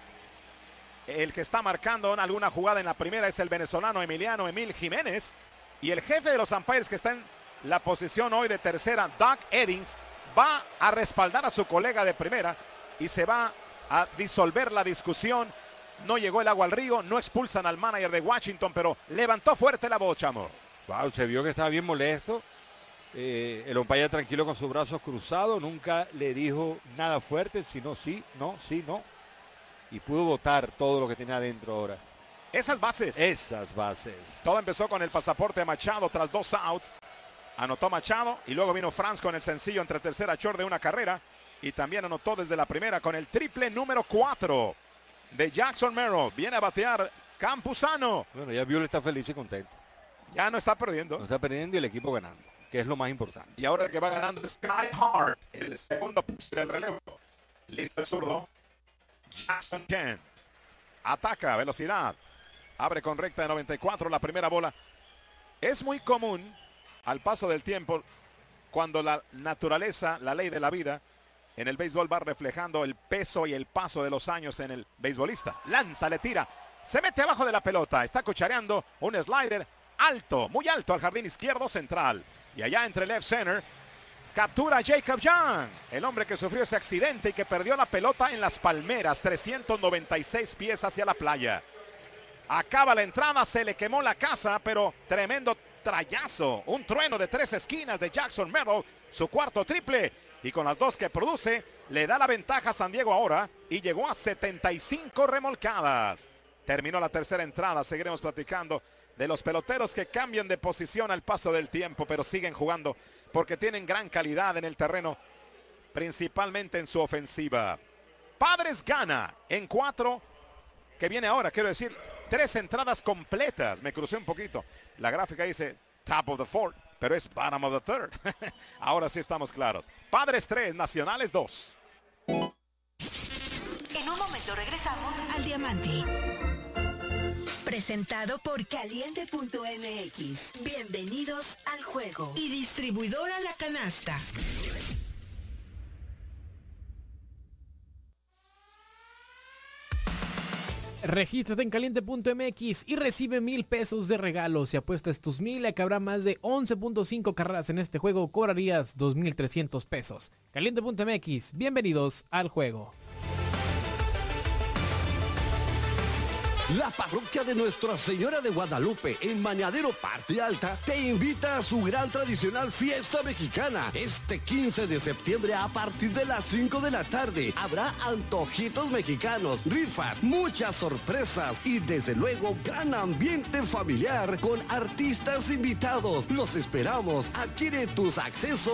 El que está marcando alguna jugada en la primera es el venezolano Emiliano Emil Jiménez. Y el jefe de los umpires, que está en la posición hoy de tercera, Doug Eddings, va a respaldar a su colega de primera y se va a disolver la discusión. No llegó el agua al río, no expulsan al manager de Washington, pero levantó fuerte la voz, chamo.
Wow, se vio que estaba bien molesto. Eh, el umpire tranquilo con sus brazos cruzados, nunca le dijo nada fuerte, sino sí, no, sí, no. Y pudo votar todo lo que tenía adentro ahora.
Esas bases.
Esas bases.
Todo empezó con el pasaporte de Machado tras dos outs. Anotó Machado y luego vino Franz con el sencillo entre tercera short de una carrera. Y también anotó desde la primera con el triple número cuatro de Jackson Merrill. Viene a batear Campuzano.
Bueno, ya Buehler está feliz y contento.
Ya no está perdiendo.
No está perdiendo y el equipo ganando, que es lo más importante.
Y ahora el que va ganando es Sky Hart, el segundo pitcher del relevo. Listo el zurdo. Jackson Kent. Ataca, velocidad. Abre con recta de noventa y cuatro la primera bola. Es muy común al paso del tiempo, cuando la naturaleza, la ley de la vida en el béisbol va reflejando el peso y el paso de los años en el beisbolista. Lanza, le tira, se mete abajo de la pelota, está cuchareando un slider alto, muy alto al jardín izquierdo central. Y allá entre left center, captura a Jacob Young, el hombre que sufrió ese accidente y que perdió la pelota en las palmeras, trescientos noventa y seis pies hacia la playa. Acaba la entrada, se le quemó la casa, pero tremendo trayazo, un trueno de tres esquinas de Jackson Merrill, su cuarto triple, y con las dos que produce, le da la ventaja a San Diego ahora, y llegó a setenta y cinco remolcadas. Terminó la tercera entrada, seguiremos platicando de los peloteros que cambian de posición al paso del tiempo, pero siguen jugando porque tienen gran calidad en el terreno, principalmente en su ofensiva. Padres gana en cuatro, que viene ahora, quiero decir, tres entradas completas. Me crucé un poquito. La gráfica dice top of the fourth, pero es bottom of the third. Ahora sí estamos claros. Padres tres, Nacionales dos.
En un momento regresamos
al Diamante. Presentado por Caliente punto M X. Bienvenidos al juego. Y distribuidora La Canasta.
Regístrate en Caliente punto M X y recibe mil pesos de regalo. Si apuestas tus mil, y que habrá más de once punto cinco carreras en este juego, cobrarías dos mil trescientos pesos. Caliente punto M X, bienvenidos al juego.
La parroquia de Nuestra Señora de Guadalupe en Mañadero Parte Alta te invita a su gran tradicional fiesta mexicana. Este quince de septiembre a partir de las cinco de la tarde habrá antojitos mexicanos, rifas, muchas sorpresas y desde luego gran ambiente familiar con artistas invitados. Los esperamos. Adquiere tus accesos